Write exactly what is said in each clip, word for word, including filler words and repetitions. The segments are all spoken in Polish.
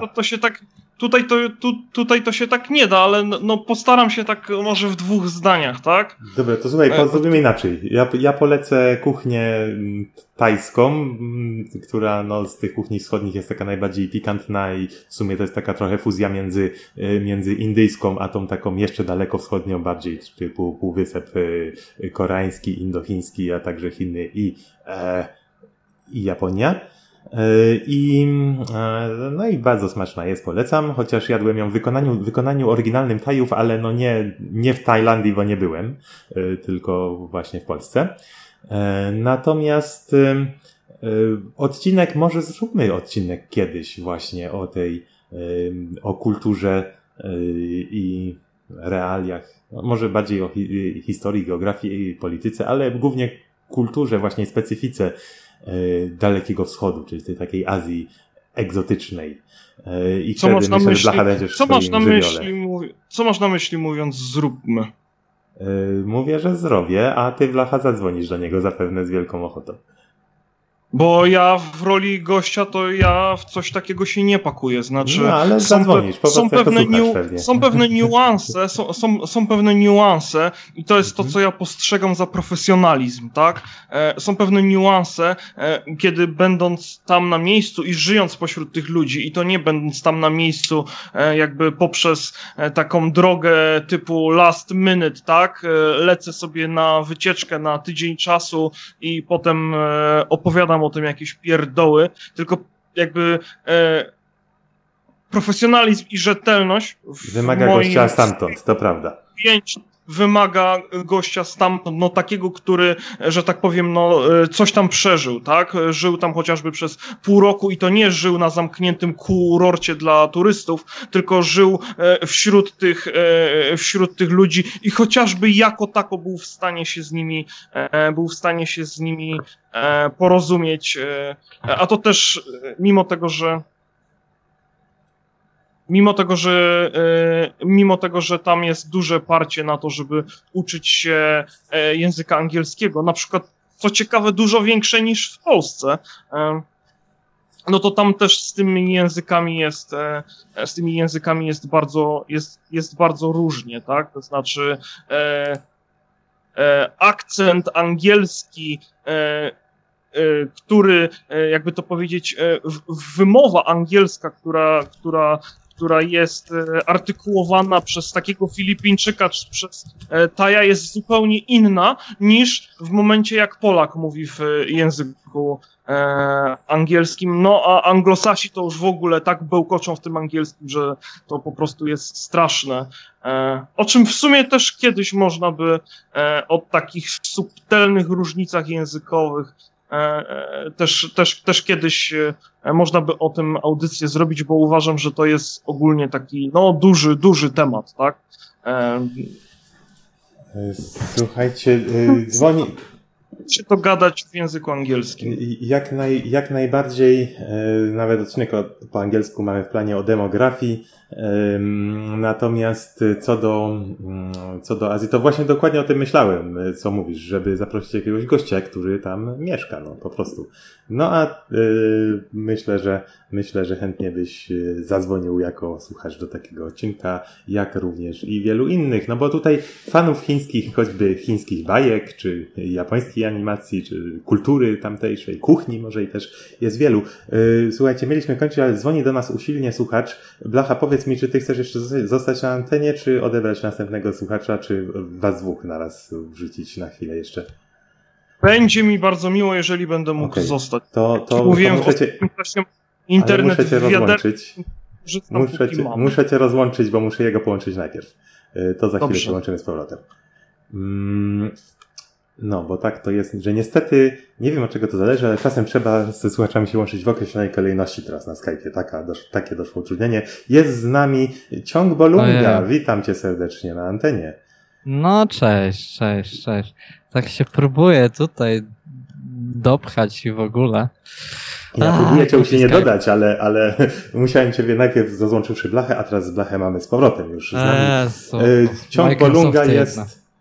to, to się tak... Tutaj to, tu, tutaj to się tak nie da, ale no, no postaram się tak może w dwóch zdaniach, tak? Dobra, to słuchaj, to zrobimy inaczej. Ja, ja polecę kuchnię tajską, która no, z tych kuchni wschodnich jest taka najbardziej pikantna i w sumie to jest taka trochę fuzja między, między indyjską, a tą taką jeszcze daleko wschodnią, bardziej typu półwysep koreański, indochiński, a także Chiny i, e, i Japonia. I, no i bardzo smaczna jest, polecam, chociaż jadłem ją w wykonaniu, wykonaniu oryginalnym Tajów, ale no nie, nie w Tajlandii, bo nie byłem, tylko właśnie w Polsce. Natomiast odcinek, może zróbmy odcinek kiedyś właśnie o tej, o kulturze i realiach, może bardziej o hi- historii, geografii i polityce, ale głównie kulturze, właśnie specyfice Dalekiego Wschodu, czyli tej takiej Azji egzotycznej. I co wtedy masz na myślę, myśli, że Blacha będziesz co masz na żywiole. myśli, mówi, co masz na myśli mówiąc zróbmy? Mówię, że zrobię, a ty, Blacha, zadzwonisz do niego zapewne z wielką ochotą. Bo ja w roli gościa to ja w coś takiego się nie pakuję, znaczy no, ale są, zadzwonisz, po są, prostu pewne niu- są pewne niuanse, są, są, są pewne niuanse i to jest to, co ja postrzegam za profesjonalizm, tak? E, są pewne niuanse, e, kiedy będąc tam na miejscu i żyjąc pośród tych ludzi i to nie będąc tam na miejscu e, jakby poprzez e, taką drogę typu last minute, tak? E, lecę sobie na wycieczkę na tydzień czasu i potem e, opowiadam o tym jakieś pierdoły, tylko jakby e, profesjonalizm i rzetelność wymaga moim gościa stamtąd, to prawda. Pięć wymaga gościa stamtąd, no takiego, który, że tak powiem, no coś tam przeżył, tak? Żył tam chociażby przez pół roku i to nie żył na zamkniętym kurorcie dla turystów, tylko żył wśród tych, wśród tych ludzi i chociażby jako tako był w stanie się z nimi, był w stanie się z nimi porozumieć, a to też mimo tego, że Mimo tego, że e, mimo tego, że tam jest duże parcie na to, żeby uczyć się e, języka angielskiego, na przykład, co ciekawe, dużo większe niż w Polsce, e, no to tam też z tymi językami jest, e, z tymi językami jest bardzo, jest, jest bardzo różnie, tak? To znaczy e, e, akcent angielski, e, który, jakby to powiedzieć, wymowa angielska, która, która, która jest artykułowana przez takiego Filipińczyka czy przez Taja, jest zupełnie inna niż w momencie, jak Polak mówi w języku angielskim. No a anglosasi to już w ogóle tak bełkoczą w tym angielskim, że to po prostu jest straszne. O czym w sumie też kiedyś można by o takich subtelnych różnicach językowych Też, też, też kiedyś można by o tym audycję zrobić, bo uważam, że to jest ogólnie taki, no, duży, duży temat, tak? Słuchajcie, dzwoni... Czy to gadać w języku angielskim? Jak, naj, jak najbardziej, nawet odcinek o, po angielsku mamy w planie o demografii, natomiast co do, co do Azji, to właśnie dokładnie o tym myślałem, co mówisz, żeby zaprosić jakiegoś gościa, który tam mieszka, no po prostu. No a yy, myślę, że myślę, że chętnie byś zadzwonił jako słuchacz do takiego odcinka, jak również i wielu innych, no bo tutaj fanów chińskich, choćby chińskich bajek, czy japońskiej animacji, czy kultury tamtejszej, kuchni może i też jest wielu. Yy, słuchajcie, mieliśmy kończyć, ale dzwoni do nas usilnie słuchacz. Blacha, powiedz mi, czy ty chcesz jeszcze zostać na antenie, czy odebrać następnego słuchacza, czy was dwóch naraz wrzucić na chwilę jeszcze? Będzie mi bardzo miło, jeżeli będę mógł okay. zostać. To, to, mówiłem, to muszę cię, internet muszę cię rozłączyć. Wiader... Muszę cię, muszę cię rozłączyć, bo muszę jego połączyć najpierw. To za chwilę Dobrze. się łączymy z powrotem. Mm, no, bo tak to jest, że niestety, nie wiem od czego to zależy, ale czasem trzeba ze słuchaczami się łączyć w określonej kolejności teraz na Skype'ie. Taka, dosz, takie doszło utrudnienie. Jest z nami Ciąg Bolunga. Ojej. Witam cię serdecznie na antenie. No, cześć, cześć, cześć. Tak się próbuję tutaj dopchać i w ogóle. Ja a, próbuję cię się nie dodać, ale, ale musiałem ciebie najpierw rozłączywszy Blachę, a teraz Blachę mamy z powrotem już z nami. Eee, Ciąg Bolunga jest,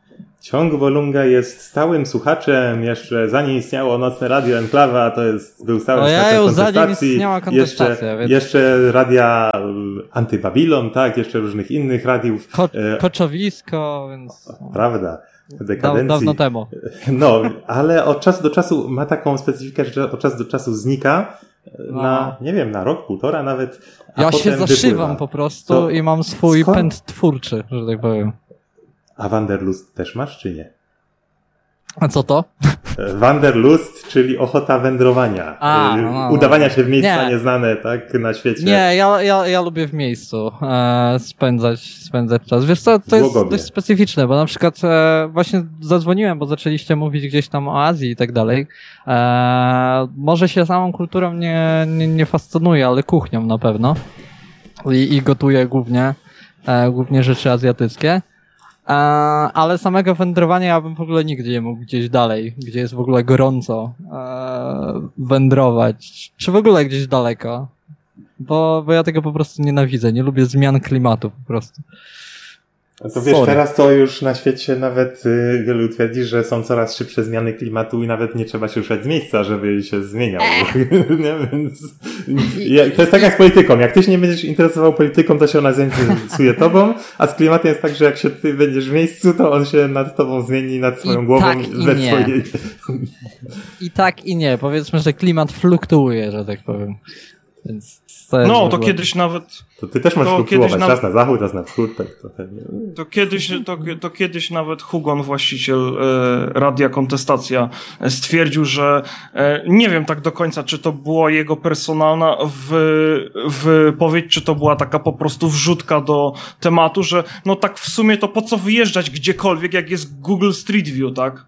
Ciąg Bolunga jest stałym słuchaczem, jeszcze zanim istniało Nocne Radio Enklawa, to jest, był stałym słuchaczem kontestacji, jeszcze, więc... jeszcze radia Antybabilon, tak, jeszcze różnych innych radiów. Ko- koczowisko, więc... Prawda, dekadencji. Dawno temu. No, ale od czasu do czasu ma taką specyfikę, że od czasu do czasu znika no. na, nie wiem, na rok, półtora nawet, a ja potem się zaszywam wypływa. po prostu To i mam swój skąd? pęd twórczy, że tak powiem. A Wanderlust też masz, czy nie? A co to? Wanderlust, czyli ochota wędrowania. A, no, no, Udawania się w miejsca nie. nieznane, tak, na świecie. Nie, ja, ja, ja lubię w miejscu e, spędzać, spędzać czas. Wiesz co, to jest dość specyficzne, bo na przykład e, właśnie zadzwoniłem, bo zaczęliście mówić gdzieś tam o Azji i tak dalej. E, może się samą kulturą nie, nie, nie fascynuję, ale kuchnią na pewno. I, i gotuję głównie, e, głównie rzeczy azjatyckie. E, ale samego wędrowania ja bym w ogóle nigdy nie mógł gdzieś dalej, gdzie jest w ogóle gorąco e, wędrować, czy w ogóle gdzieś daleko, bo, bo ja tego po prostu nienawidzę, nie lubię zmian klimatu po prostu. No to wiesz, Sorry. Teraz to już na świecie nawet y, wielu twierdzi, że są coraz szybsze zmiany klimatu i nawet nie trzeba się ruszać z miejsca, żeby się zmieniał. nie, więc ja, to jest tak jak z polityką. Jak ty się nie będziesz interesował polityką, to się ona zainteresuje tobą, a z klimatem jest tak, że jak się ty będziesz w miejscu, to on się nad tobą zmieni, nad swoją I głową. Tak i we nie. swojej... I tak i nie. Powiedzmy, że klimat fluktuuje, że tak powiem. Więc to no, to kiedyś nawet... To ty też możesz fluktuować, na... czas na zachód, czas na wschód, tak trochę. Nie? To kiedyś, to, to kiedyś nawet Hugon, właściciel e, Radia Kontestacja, stwierdził, że e, nie wiem tak do końca, czy to była jego personalna wypowiedź, czy to była taka po prostu wrzutka do tematu, że no tak w sumie to po co wyjeżdżać gdziekolwiek, jak jest Google Street View, tak?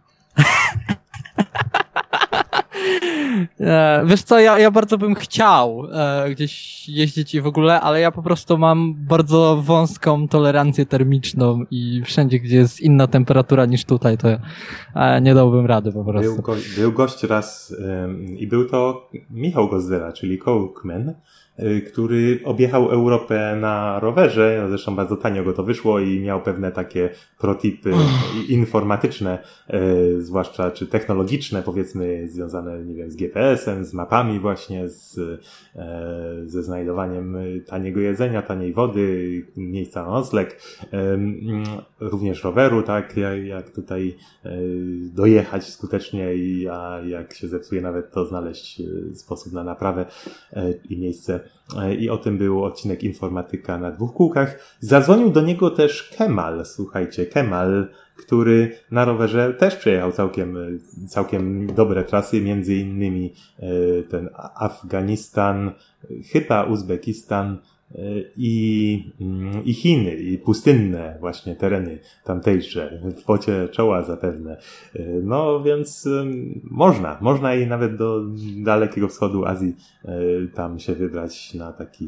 E, wiesz co, ja, ja bardzo bym chciał e, gdzieś jeździć i w ogóle, ale ja po prostu mam bardzo wąską tolerancję termiczną i wszędzie, gdzie jest inna temperatura niż tutaj, to e, nie dałbym rady po prostu. Był, go, był gość raz ym, i był to Michał Gozdera, czyli Cokeman, y, który objechał Europę na rowerze, zresztą bardzo tanio go to wyszło i miał pewne takie protipy informatyczne, y, zwłaszcza czy technologiczne, powiedzmy, związane, nie wiem, z G P S-em, z mapami właśnie, z, y, ze znajdowaniem taniego jedzenia, taniej wody, miejsca na nocleg, y, y, również roweru, tak, jak, jak tutaj y, dojechać skutecznie i a jak się zepsuje nawet, to znaleźć y, sposób na naprawę y, i miejsce. I o tym był odcinek Informatyka na dwóch kółkach. Zadzwonił do niego też Kemal, słuchajcie, Kemal, który na rowerze też przejechał całkiem, całkiem dobre trasy, między innymi ten Afganistan, chyba Uzbekistan i, i Chiny, i pustynne właśnie tereny tamtejsze, w pocie czoła zapewne. No więc można, można i nawet do Dalekiego Wschodu, Azji tam się wybrać na taki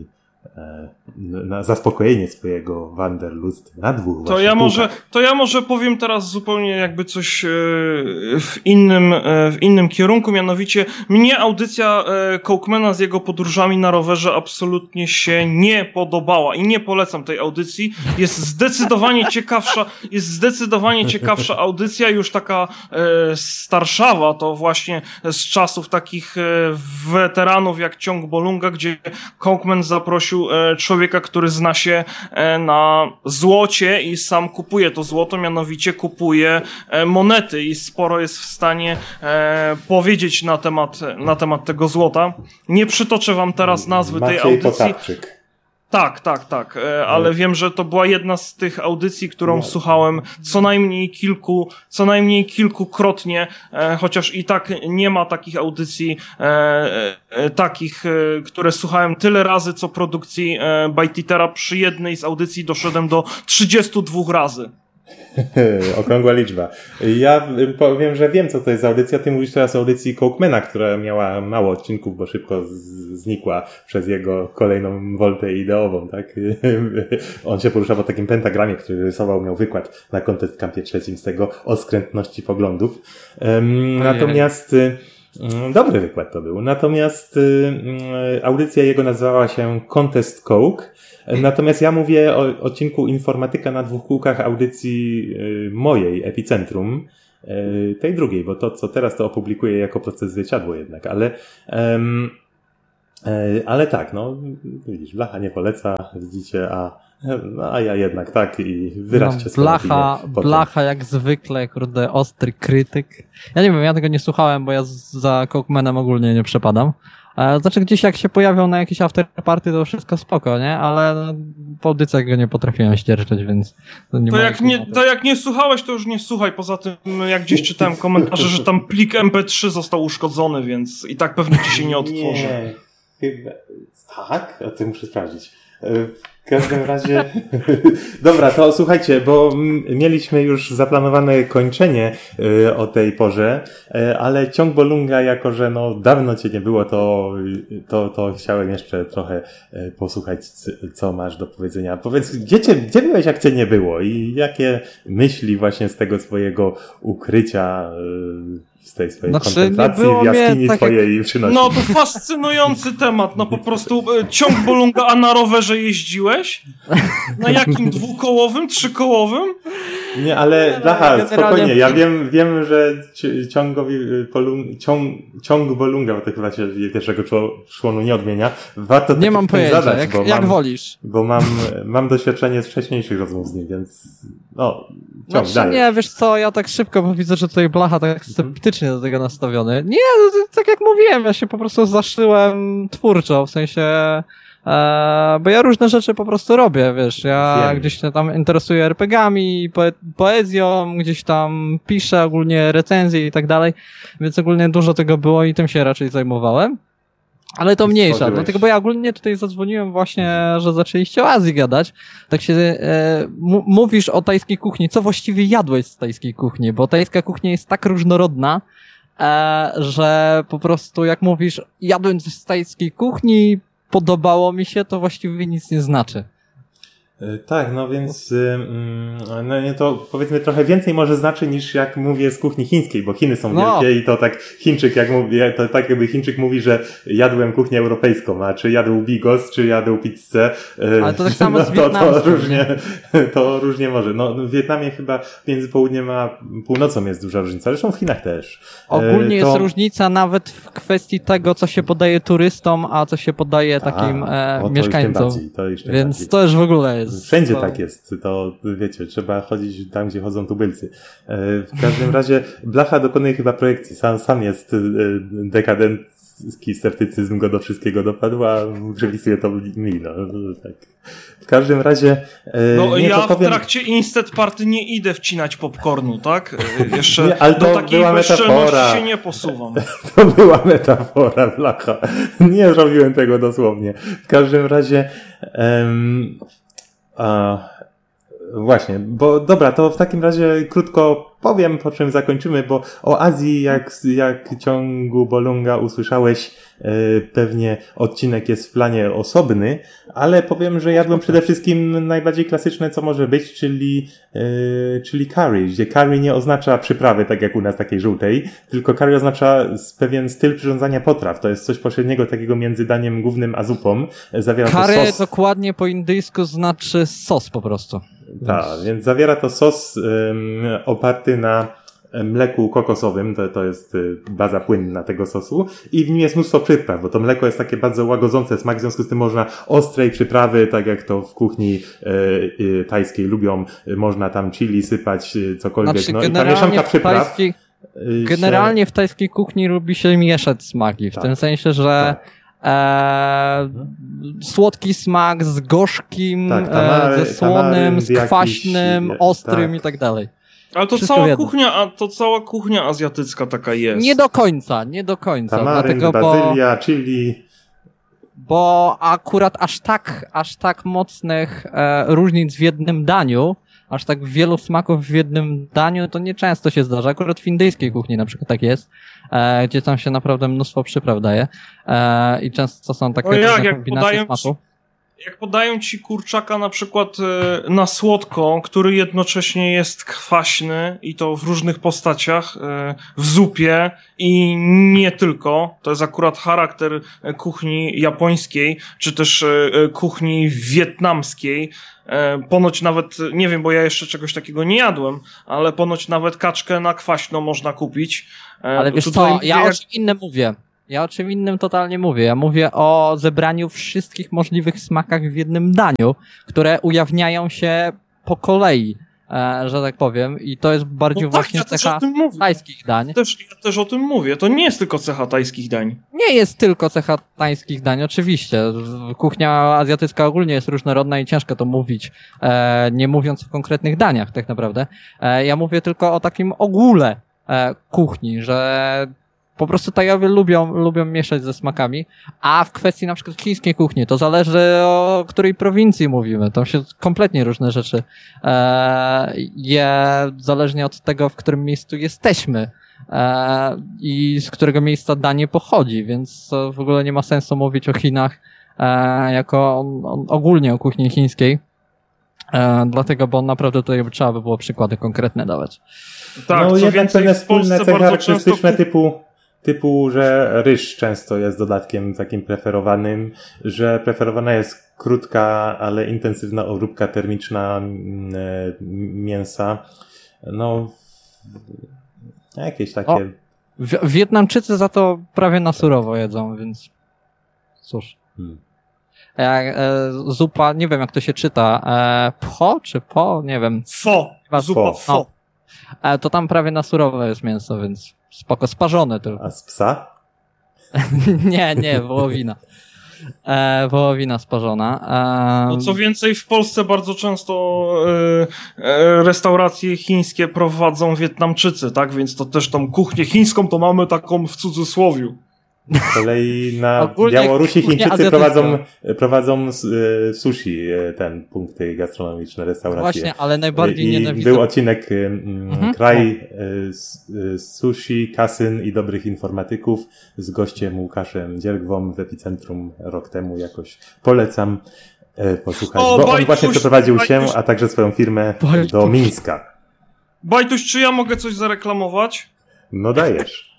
na zaspokojenie swojego Wanderlust na dwóch to ja może To ja może powiem teraz zupełnie jakby coś w innym, w innym kierunku, mianowicie mnie audycja Cokemana z jego podróżami na rowerze absolutnie się nie podobała i nie polecam tej audycji. Jest zdecydowanie ciekawsza, jest zdecydowanie ciekawsza audycja, już taka starszawa, to właśnie z czasów takich weteranów jak Ciąg Bolunga, gdzie Cokeman zaprosił człowieka, który zna się na złocie i sam kupuje to złoto, mianowicie kupuje monety i sporo jest w stanie powiedzieć na temat, na temat tego złota. Nie przytoczę wam teraz nazwy Maciej tej audycji. Potapczyk. Tak, tak, tak, ale wiem, że to była jedna z tych audycji, którą słuchałem co najmniej kilku, co najmniej kilkukrotnie, chociaż i tak nie ma takich audycji, takich, które słuchałem tyle razy, co produkcji Byteatera. Przy jednej z audycji doszedłem do trzydziestu dwóch razy. Okrągła liczba. Ja powiem, że wiem, co to jest za audycja. Ty mówisz teraz o audycji Cokemana, która miała mało odcinków, bo szybko z- znikła przez jego kolejną woltę ideową, tak? On się poruszał po takim pentagramie, który rysował, miał wykład na Contest Campie trzecim z tego o skrętności poglądów. Um, natomiast Dobry wykład to był. Natomiast y, audycja jego nazywała się Contest Coke. Natomiast ja mówię o odcinku Informatyka na dwóch kółkach audycji y, mojej, Epicentrum. Y, tej drugiej, bo to, co teraz to opublikuję jako proces zwierciadło jednak, ale ym, y, ale tak, no widzisz, Blacha nie poleca, widzicie, a no, a ja jednak tak i wyraźcie no, Blacha, swoją Blacha jak zwykle, kurde, ostry krytyk. Ja nie wiem, ja tego nie słuchałem, bo ja z, za Cockmanem ogólnie nie przepadam. E, znaczy gdzieś jak się pojawiał na jakieś afterparty, to wszystko spoko, nie? Ale no, po audycjach go nie potrafiłem ścierczeć, więc... To, nie to, jak nie, to jak nie słuchałeś, to już nie słuchaj. Poza tym, jak gdzieś czytałem komentarze, że tam plik em pe trzy został uszkodzony, więc i tak pewnie ci się nie odtworzy. Nie, chyba... Tak? A ty muszę sprawdzić. W każdym razie... Dobra, to słuchajcie, bo mieliśmy już zaplanowane kończenie y, o tej porze, y, ale ciąg Bolunga, jako że no dawno cię nie było, to, to, to chciałem jeszcze trochę y, posłuchać, co masz do powiedzenia. Powiedz, gdzie, cię, gdzie byłeś, jak cię nie było i jakie myśli właśnie z tego swojego ukrycia y, z tej swojej znaczy, kontemplacji w jaskini tak twojej jak... przynosi. No to fascynujący temat, no po prostu ciąg Bolunga, a na rowerze jeździłeś? Na jakim? Dwukołowym? Trzykołowym? Nie, ale Blacha, generalnie... spokojnie, ja wiem, wiem, że ciągowi Bolunga, ciąg, ciąg Bolunga, bo to chyba się pierwszego członu nie odmienia, warto nie mam pojęcia, zadać, jak, bo jak mam, wolisz. Bo mam, mam doświadczenie z wcześniejszych rozmów z nim, więc no, ciąg, znaczy, nie, wiesz co, ja tak szybko, bo widzę, że tutaj Blacha tak sceptycznie do tego nastawiony. Nie, tak jak mówiłem, ja się po prostu zaszyłem twórczo, w sensie, e, bo ja różne rzeczy po prostu robię, wiesz, ja Wiem. gdzieś tam interesuję er pe gami, poe poezją, gdzieś tam piszę ogólnie recenzje i tak dalej, więc ogólnie dużo tego było i tym się raczej zajmowałem. Ale to mniejsza, dlatego, bo ja ogólnie tutaj zadzwoniłem właśnie, że zaczęliście o Azji gadać. Tak się e, mówisz o tajskiej kuchni. Co właściwie jadłeś z tajskiej kuchni? Bo tajska kuchnia jest tak różnorodna, e, że po prostu jak mówisz, jadłem coś z tajskiej kuchni, podobało mi się, to właściwie nic nie znaczy. Tak, no więc no nie, to powiedzmy trochę więcej może znaczy niż jak mówię z kuchni chińskiej, bo Chiny są no. wielkie i to tak Chińczyk jak mówi, to tak jakby Chińczyk mówi, że jadłem kuchnię europejską, a czy jadł bigos, czy jadł pizzę, ale to tak samo no, z Wietnamem. To, to różnie, to różnie może. No w Wietnamie chyba między południem a północą jest duża różnica, zresztą w Chinach też. Ogólnie to... jest różnica nawet w kwestii tego, co się podaje turystom, a co się podaje takim a, e, mieszkańcom. Bardziej, to Więc bardziej. to już w ogóle jest Wszędzie to... tak jest, to wiecie, trzeba chodzić tam, gdzie chodzą tubylcy. W każdym razie Blacha dokonuje chyba projekcji, sam, sam jest dekadencki sceptycyzm, go do wszystkiego dopadł, a przypisuje to mi, no tak. W każdym razie... No nie, ja to powiem... w trakcie instant party nie idę wcinać popcornu, tak? Jeszcze nie, ale to do takiej bezczelności się nie posuwam. To była metafora, Blacha. Nie zrobiłem tego dosłownie. W każdym razie... Um... A, właśnie, bo dobra, to w takim razie krótko powiem, po czym zakończymy, bo o Azji, jak, jak ciągu Bolunga usłyszałeś, yy, pewnie odcinek jest w planie osobny, ale powiem, że jadłem przede wszystkim najbardziej klasyczne, co może być, czyli, yy, czyli curry, gdzie curry nie oznacza przyprawy, tak jak u nas takiej żółtej, tylko curry oznacza pewien styl przyrządzania potraw. To jest coś pośredniego takiego między daniem głównym a zupą. Zawiera curry to sos. Dokładnie po indyjsku znaczy sos po prostu. Tak, więc... więc zawiera to sos um, oparty na mleku kokosowym, to, to jest baza płynna tego sosu i w nim jest mnóstwo przypraw, bo to mleko jest takie bardzo łagodzące smak, w związku z tym można ostrej przyprawy, tak jak to w kuchni e, e, tajskiej lubią, można tam chili sypać, cokolwiek, znaczy, no i ta mieszanka przypraw... Tajskiej, generalnie w tajskiej kuchni lubi się mieszać smaki, w tak, tym sensie, że tak. Eee, słodki smak z gorzkim, tak, tamary, ze słonym, z kwaśnym, jakiś, ostrym tak. i tak dalej. Ale to cała kuchnia, a to cała kuchnia azjatycka taka jest. Nie do końca, nie do końca. Tamaryn, dlatego, bazylia, bo, chili. Bo akurat aż tak, aż tak mocnych e, różnic w jednym daniu, aż tak wielu smaków w jednym daniu, to nieczęsto się zdarza. Akurat w indyjskiej kuchni na przykład tak jest, e, gdzie tam się naprawdę mnóstwo przypraw daje e, i często są takie o jak, różne jak kombinacje podają, smaku. Jak podają ci kurczaka na przykład y, na słodko, który jednocześnie jest kwaśny i to w różnych postaciach, y, w zupie i nie tylko, to jest akurat charakter kuchni japońskiej, czy też y, kuchni wietnamskiej. Ponoć nawet, nie wiem, bo ja jeszcze czegoś takiego nie jadłem, ale ponoć nawet kaczkę na kwaśno można kupić. Ale wiesz co, ja jak... o czym innym mówię. Ja o czym innym totalnie mówię. Ja mówię o zebraniu wszystkich możliwych smakach w jednym daniu, które ujawniają się po kolei, e, że tak powiem. I to jest bardziej no właśnie tak, ja cecha tajskich dań. Też, ja też o tym mówię. To nie jest tylko cecha tajskich dań. Nie jest tylko cecha tajskich dań, oczywiście. Kuchnia azjatycka ogólnie jest różnorodna i ciężko to mówić, e, nie mówiąc o konkretnych daniach tak naprawdę. E, ja mówię tylko o takim ogóle e, kuchni, że po prostu Tajowie lubią, lubią mieszać ze smakami, a w kwestii na przykład chińskiej kuchni to zależy o której prowincji mówimy. Tam się kompletnie różne rzeczy e, je zależnie od tego, w którym miejscu jesteśmy e, i z którego miejsca danie pochodzi, więc w ogóle nie ma sensu mówić o Chinach e, jako o, ogólnie o kuchni chińskiej. E, dlatego, bo naprawdę tutaj trzeba by było przykłady konkretne dawać. Tak, no jednak pewne wspólne cechy charakterystyczne często... typu typu, że ryż często jest dodatkiem takim preferowanym, że preferowana jest krótka, ale intensywna obróbka termiczna mięsa. No, jakieś takie... O, w- Wietnamczycy za to prawie na surowo jedzą, więc cóż. Hmm. E, e, zupa, nie wiem jak to się czyta, e, pho czy po? Nie wiem. Fo, zupa fo. No. E, to tam prawie na surowo jest mięso, więc spoko, sparzone tylko. A z psa? nie, nie, wołowina. E, wołowina sparzona. E... No co więcej, w Polsce bardzo często e, e, restauracje chińskie prowadzą Wietnamczycy, tak? Więc to też tą kuchnię chińską to mamy taką w cudzysłowiu. Z kolei na Białorusi Chińczycy prowadzą, prowadzą sushi, ten punkty gastronomiczne, restauracje. Właśnie, ale najbardziej I nienawidzę. Był odcinek mhm. Kraj sushi, kasyn i dobrych informatyków z gościem Łukaszem Dziergwą w Epicentrum rok temu jakoś. Polecam posłuchać, o, bo Bajtuś, on właśnie przeprowadził Bajtuś. się, a także swoją firmę Bajtuś. do Mińska. Bajtuś, czy ja mogę coś zareklamować? No dajesz.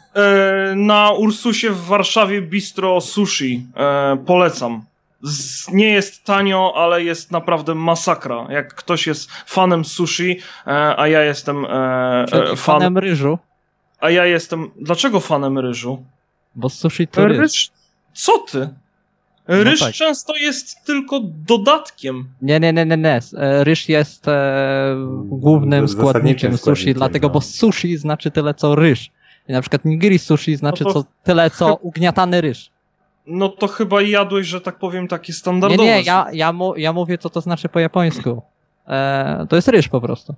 Na Ursusie w Warszawie bistro sushi. E, polecam. Z, nie jest tanio, ale jest naprawdę masakra. Jak ktoś jest fanem sushi, e, a ja jestem e, fan... fanem ryżu. A ja jestem... Dlaczego fanem ryżu? Bo sushi to ryż. ryż. Co ty? Ryż no tak. często jest tylko dodatkiem. Nie, nie, nie, nie, nie. Ryż jest e, głównym składnikiem sushi, dlatego, no. bo sushi znaczy tyle co ryż. I na przykład nigiri sushi znaczy no co, tyle co ugniatany ryż. No to chyba jadłeś, że tak powiem, takie standardowe. Nie, nie, ja, ja, mu, ja mówię co to znaczy po japońsku. E, to jest ryż po prostu.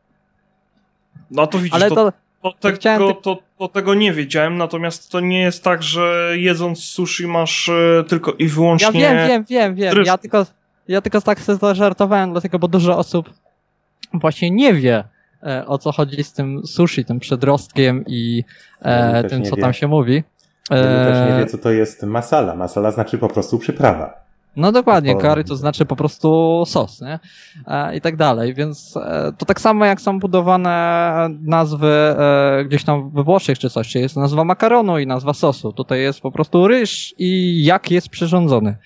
No to widzisz, Ale to, to, to, tego, to, to tego nie wiedziałem, natomiast to nie jest tak, że jedząc sushi masz e, tylko i wyłącznie... Ja wiem, wiem, wiem, wiem. Ja tylko, ja tylko tak sobie zażartowałem, dlatego, bo dużo osób właśnie nie wie, o co chodzi z tym sushi, tym przedrostkiem i e, tym, co wie. tam się mówi. Wielu e... też nie wie, co to jest masala. Masala znaczy po prostu przyprawa. No dokładnie, po... curry to znaczy po prostu sos, nie? E, i tak dalej, więc e, to tak samo jak są budowane nazwy e, gdzieś tam we Włoszech czy coś, czy jest nazwa makaronu i nazwa sosu. Tutaj jest po prostu ryż i jak jest przyrządzony.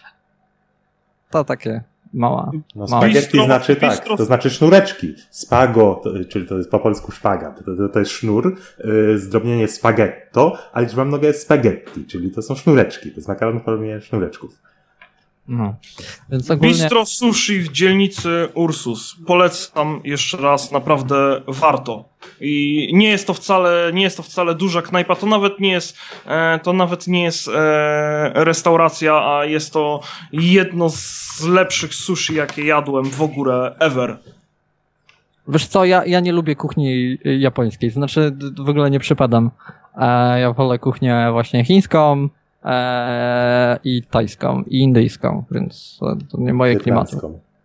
To takie... Mała. No spaghetti bistro, znaczy tak, bistro. To znaczy sznureczki. Spago, to, czyli to jest po polsku szpagat, to, to, to jest sznur, yy, zdrobnienie spaghetto, a liczba mnoga jest spaghetti, czyli to są sznureczki, to jest makaron w formie sznureczków. No. Więc ogólnie... Bistro sushi w dzielnicy Ursus. Polecam jeszcze raz, naprawdę warto. I nie jest to wcale, nie jest to wcale duża knajpa, to nawet nie jest, e, to nawet nie jest e, restauracja, a jest to jedno z lepszych sushi, jakie jadłem w ogóle ever. Wiesz co, ja, ja nie lubię kuchni japońskiej, znaczy w ogóle nie przypadam. E, ja wolę kuchnię właśnie chińską, Eee, i tajską, i indyjską, więc to nie moje klimaty.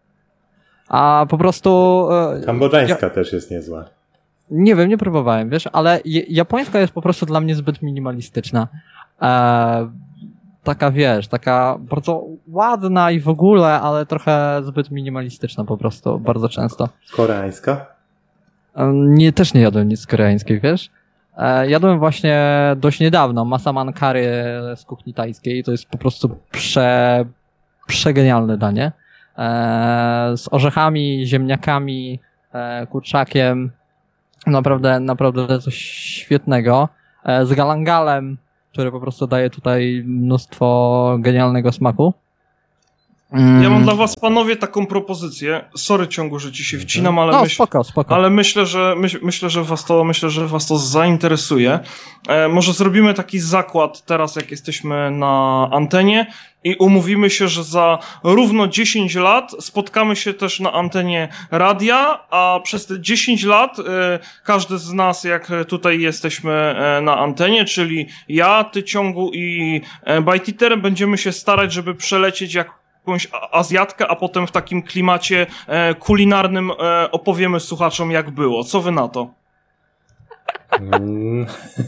A po prostu... E, Kambodżańska ja, też jest niezła. Nie wiem, nie próbowałem, wiesz, ale japońska jest po prostu dla mnie zbyt minimalistyczna. Eee, taka, wiesz, taka bardzo ładna i w ogóle, ale trochę zbyt minimalistyczna po prostu, bardzo często. Koreańska? Nie, też nie jadłem nic koreańskiej, wiesz? E, jadłem właśnie dość niedawno masaman curry z kuchni tajskiej, to jest po prostu prze, przegenialne danie. E, z orzechami, ziemniakami, e, kurczakiem, naprawdę, naprawdę coś świetnego. E, z galangalem, który po prostu daje tutaj mnóstwo genialnego smaku. Mm. Ja mam dla was, panowie, taką propozycję. Sorry, ciągu, że ci się wcinam, ale, no, myśl, spoko, spoko. ale myślę, że myśl, myślę, że was to, myślę, że was to zainteresuje. E, może zrobimy taki zakład teraz, jak jesteśmy na antenie i umówimy się, że za równo dziesięć lat spotkamy się też na antenie radia, a przez te dziesięć lat e, każdy z nas, jak tutaj jesteśmy e, na antenie, czyli ja, ty, ciągu i e, Bajtiter, będziemy się starać, żeby przelecieć jak jakąś Azjatkę, a potem w takim klimacie e, kulinarnym e, opowiemy słuchaczom, jak było. Co wy na to? Mm.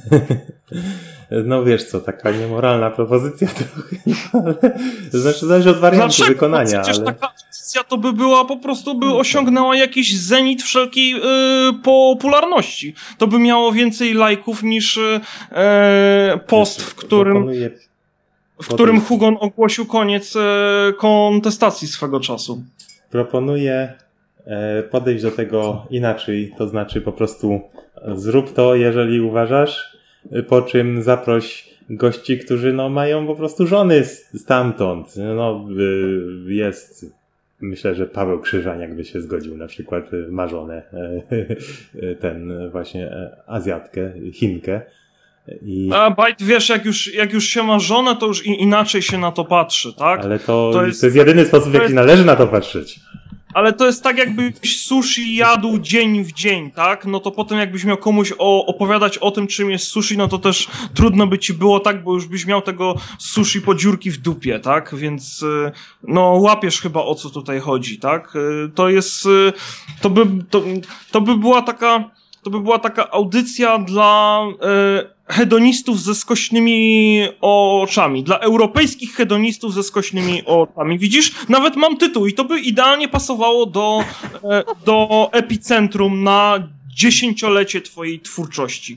No wiesz co, taka niemoralna propozycja trochę, no, ale to znaczy zależy od wariantu Dlaczego? wykonania. No przecież ale... taka propozycja to by była po prostu, by osiągnęła jakiś zenit wszelkiej y, popularności. To by miało więcej lajków niż y, post, w którym... Proponuję... W którym Hugon ogłosił koniec e, kontestacji swego czasu. Proponuję e, podejść do tego inaczej, to znaczy po prostu zrób to, jeżeli uważasz, po czym zaproś gości, którzy no mają po prostu żony stamtąd. No y, jest, myślę, że Paweł Krzyżaniak by się zgodził, na przykład ma żonę, e, ten właśnie Azjatkę, Chinkę. I... A Bajt, wiesz, jak już, jak już się ma żonę, to już inaczej się na to patrzy, tak? Ale to, to, jest, to jest jedyny sposób, w jaki jest... należy na to patrzeć. Ale to jest tak, jakbyś sushi jadł dzień w dzień, tak? No to potem jakbyś miał komuś o, opowiadać o tym, czym jest sushi, no to też trudno by ci było, tak? Bo już byś miał tego sushi po dziurki w dupie, tak? Więc no łapiesz chyba, o co tutaj chodzi, tak? To jest, to by, to, to by była taka, to by była taka audycja dla e, hedonistów ze skośnymi oczami. Dla europejskich hedonistów ze skośnymi oczami. Widzisz? Nawet mam tytuł i to by idealnie pasowało do, e, do epicentrum na dziesięciolecie twojej twórczości.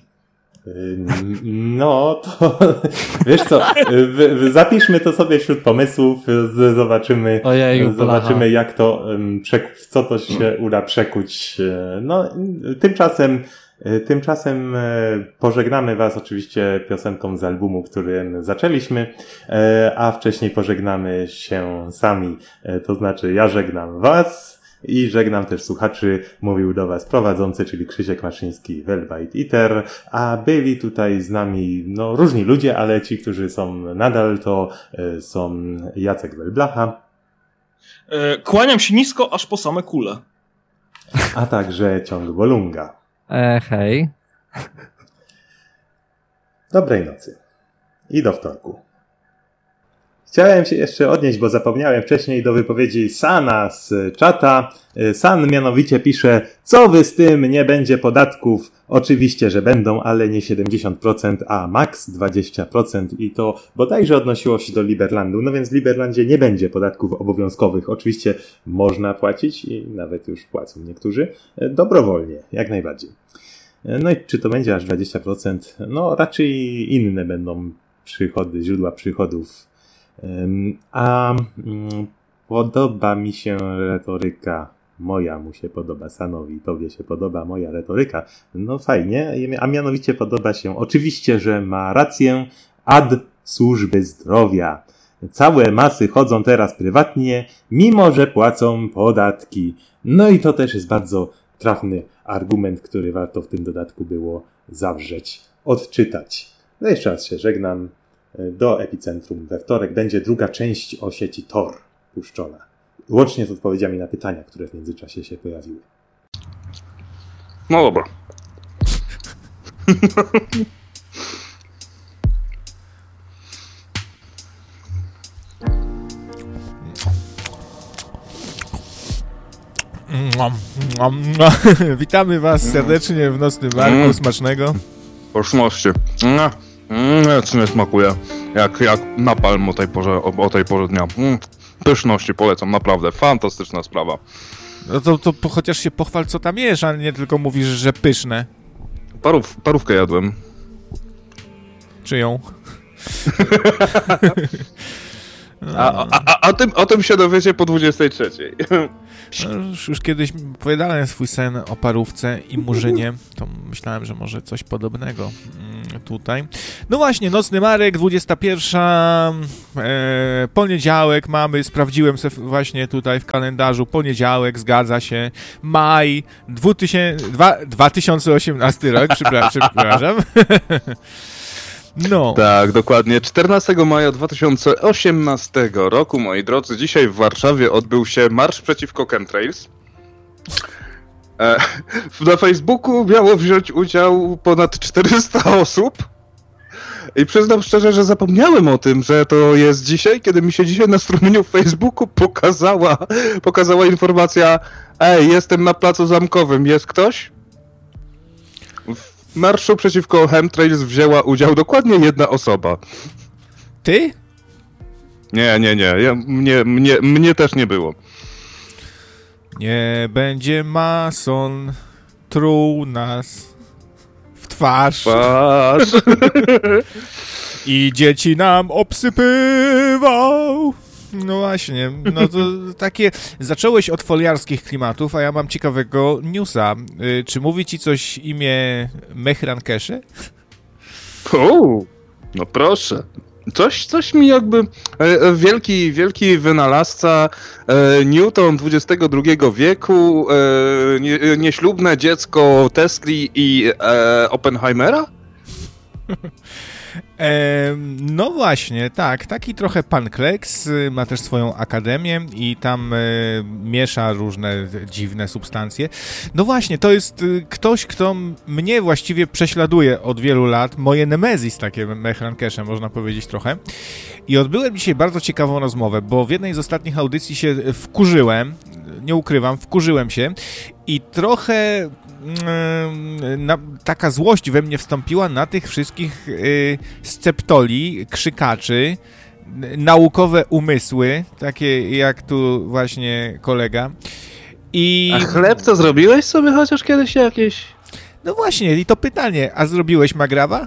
No, to wiesz co, zapiszmy to sobie wśród pomysłów, zobaczymy, Ojeju, zobaczymy jak to, w co to się uda przekuć. No, tymczasem, tymczasem pożegnamy was oczywiście piosenką z albumu, którym zaczęliśmy, a wcześniej pożegnamy się sami, to znaczy ja żegnam was. I żegnam też słuchaczy, mówił do was prowadzący, czyli Krzysiek Maszyński, Bajtiter, a byli tutaj z nami, no, różni ludzie, ale ci, którzy są nadal, to y, są Jacek Welblacha. E, kłaniam się nisko, aż po same kule. A także Ciąg Bolunga. E, hej. Dobrej nocy. I do wtorku. Chciałem się jeszcze odnieść, bo zapomniałem wcześniej, do wypowiedzi Sana z czata. San mianowicie pisze, co wy z tym, nie będzie podatków? Oczywiście, że będą, ale nie siedemdziesiąt procent, a maks dwadzieścia procent i to bodajże odnosiło się do Liberlandu. No więc w Liberlandzie nie będzie podatków obowiązkowych. Oczywiście można płacić i nawet już płacą niektórzy dobrowolnie, jak najbardziej. No i czy to będzie aż dwadzieścia procent? No raczej inne będą przychody, źródła przychodów. A mm, podoba mi się retoryka moja, mu się podoba, Sanowi, tobie się podoba moja retoryka. No fajnie, a mianowicie podoba się oczywiście, że ma rację ad służby zdrowia. Całe masy chodzą teraz prywatnie, mimo że płacą podatki. No i to też jest bardzo trafny argument, który warto w tym dodatku było zawrzeć, odczytać. No jeszcze raz się żegnam. Do Epicentrum we wtorek będzie druga część o sieci Tor puszczona. Łącznie z odpowiedziami na pytania, które w międzyczasie się pojawiły. No dobra. Witamy was serdecznie w Nocnym Marku. Smacznego. Poszłoście. Nic nie smakuje. jak, jak napalm o tej porze, o, o tej porze dnia. Mm, pyszności polecam, naprawdę, fantastyczna sprawa. No to, to po, chociaż się pochwal, co tam jesz, a nie tylko mówisz, że pyszne. Parów, parówkę jadłem. Czyją? A, a, a, a tym, o tym się dowiecie po dwudziestej trzeciej. No, już, już kiedyś opowiadałem swój sen o parówce i murzynie, to myślałem, że może coś podobnego mm, tutaj. No właśnie, Nocny Marek, dwudziesta pierwsza, e, poniedziałek mamy, sprawdziłem sobie właśnie tutaj w kalendarzu, poniedziałek, zgadza się, maj, dwa tysiące osiemnasty rok, przepraszam. przepraszam. No. Tak, dokładnie. czternastego maja dwa tysiące osiemnastego roku, moi drodzy, dzisiaj w Warszawie odbył się marsz przeciwko chemtrails. E, na Facebooku miało wziąć udział ponad czterysta osób. I przyznam szczerze, że zapomniałem o tym, że to jest dzisiaj, kiedy mi się dzisiaj na strumieniu w Facebooku pokazała, pokazała informacja: ej, jestem na placu Zamkowym, jest ktoś? W marszu przeciwko chemtrails wzięła udział dokładnie jedna osoba. Ty? Nie, nie, nie. Ja, mnie, mnie, mnie też nie było. Nie będzie mason truł nas w twarz. Twarz. I dzieci nam obsypywał. No właśnie, no to takie... Zacząłeś od foliarskich klimatów, a ja mam ciekawego newsa. Y, czy mówi ci coś imię Mehran Keshe? O, no proszę. Coś, coś mi jakby... E, wielki, wielki wynalazca e, Newton dwudziestego drugiego wieku, e, nie, nieślubne dziecko Tesli i e, Oppenheimera? E, no właśnie, tak, taki trochę pan Kleks, ma też swoją akademię i tam e, miesza różne dziwne substancje. No właśnie, to jest ktoś, kto mnie właściwie prześladuje od wielu lat, moje nemezis, takie Mehran Keshe, można powiedzieć trochę. I odbyłem dzisiaj bardzo ciekawą rozmowę, bo w jednej z ostatnich audycji się wkurzyłem, nie ukrywam, wkurzyłem się i trochę... Na, taka złość we mnie wstąpiła na tych wszystkich y, sceptoli, krzykaczy, naukowe umysły, takie jak tu właśnie kolega. I... A chleb to zrobiłeś sobie chociaż kiedyś jakieś? No właśnie, i to pytanie, a zrobiłeś magrawa?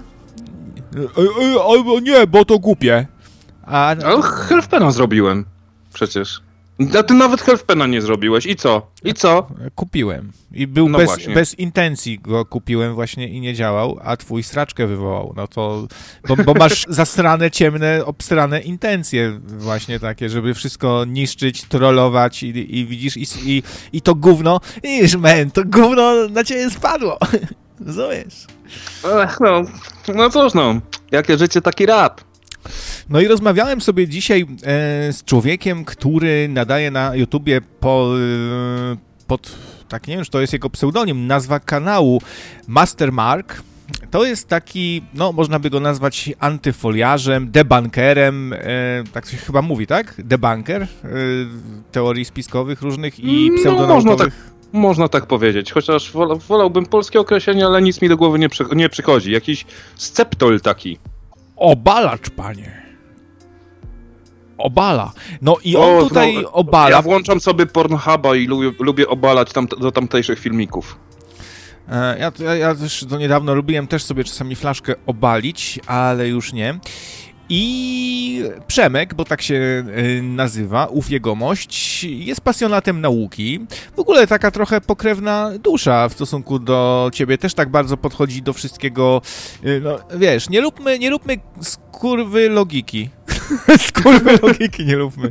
Albo nie, bo to głupie. A... Ale Helfpena zrobiłem, przecież. A ty nawet Helfpena nie zrobiłeś. I co? I co? Kupiłem. I był no bez, bez intencji go kupiłem właśnie i nie działał, a twój sraczkę wywołał. No to... Bo, bo masz zasrane, ciemne, obstrane intencje właśnie takie, żeby wszystko niszczyć, trollować i, i widzisz, i, i, i to gówno... Widzisz, man, to gówno na ciebie spadło. Rozumiesz? Ech, no, no cóż no. Jakie życie, taki rap. No i rozmawiałem sobie dzisiaj e, z człowiekiem, który nadaje na YouTubie po, e, pod, tak nie wiem, czy to jest jego pseudonim, nazwa kanału Master Mark. To jest taki, no można by go nazwać antyfoliarzem, debunkerem, e, tak się chyba mówi, tak? Debunker e, teorii spiskowych różnych i pseudonaukowych. No, można tak, można tak powiedzieć, chociaż wolałbym polskie określenie, ale nic mi do głowy nie, przy, nie przychodzi. Jakiś sceptol taki. Obalacz, panie. Obala. No i on o, tutaj no, obala. Ja włączam sobie Pornhuba i lubię, lubię obalać tam, do tamtejszych filmików. Ja, ja, ja też do niedawno lubiłem też sobie czasami flaszkę obalić, ale już nie. I Przemek, bo tak się y, nazywa, ów jegomość, jest pasjonatem nauki. W ogóle taka trochę pokrewna dusza w stosunku do ciebie. Też tak bardzo podchodzi do wszystkiego. Y, no wiesz, nie róbmy, nie róbmy skurwy logiki. Skurwy logiki nie róbmy.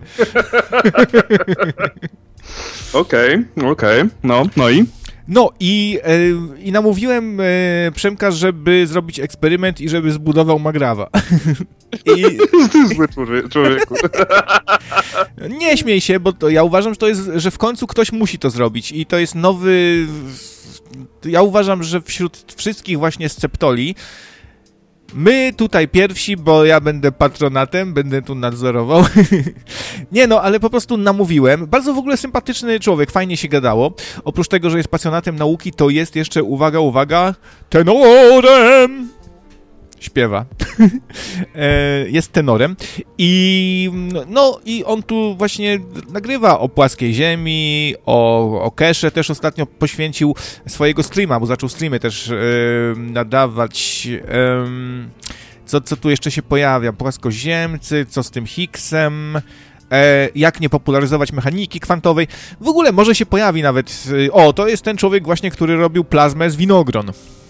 Okej, okay, okej. Okay. No, no i? No i, e, i namówiłem e, Przemka, żeby zrobić eksperyment i żeby zbudował magrawa. I... Zły człowieku. Nie śmiej się, bo to, ja uważam, że to jest, że w końcu ktoś musi to zrobić i to jest nowy... Ja uważam, że wśród wszystkich właśnie sceptoli my tutaj pierwsi, bo ja będę patronatem, będę tu nadzorował. Nie no, ale po prostu namówiłem. Bardzo w ogóle sympatyczny człowiek, fajnie się gadało. Oprócz tego, że jest pasjonatem nauki, to jest jeszcze, uwaga, uwaga, tenorem! śpiewa. Jest tenorem i no i on tu właśnie nagrywa o płaskiej ziemi, o, o cache, też ostatnio poświęcił swojego streama, bo zaczął streamy też yy, nadawać. Yy, co, co tu jeszcze się pojawia? Płaskoziemcy, co z tym Higgsem? E, jak nie popularyzować mechaniki kwantowej. W ogóle może się pojawi nawet... E, o, to jest ten człowiek właśnie, który robił plazmę z winogron.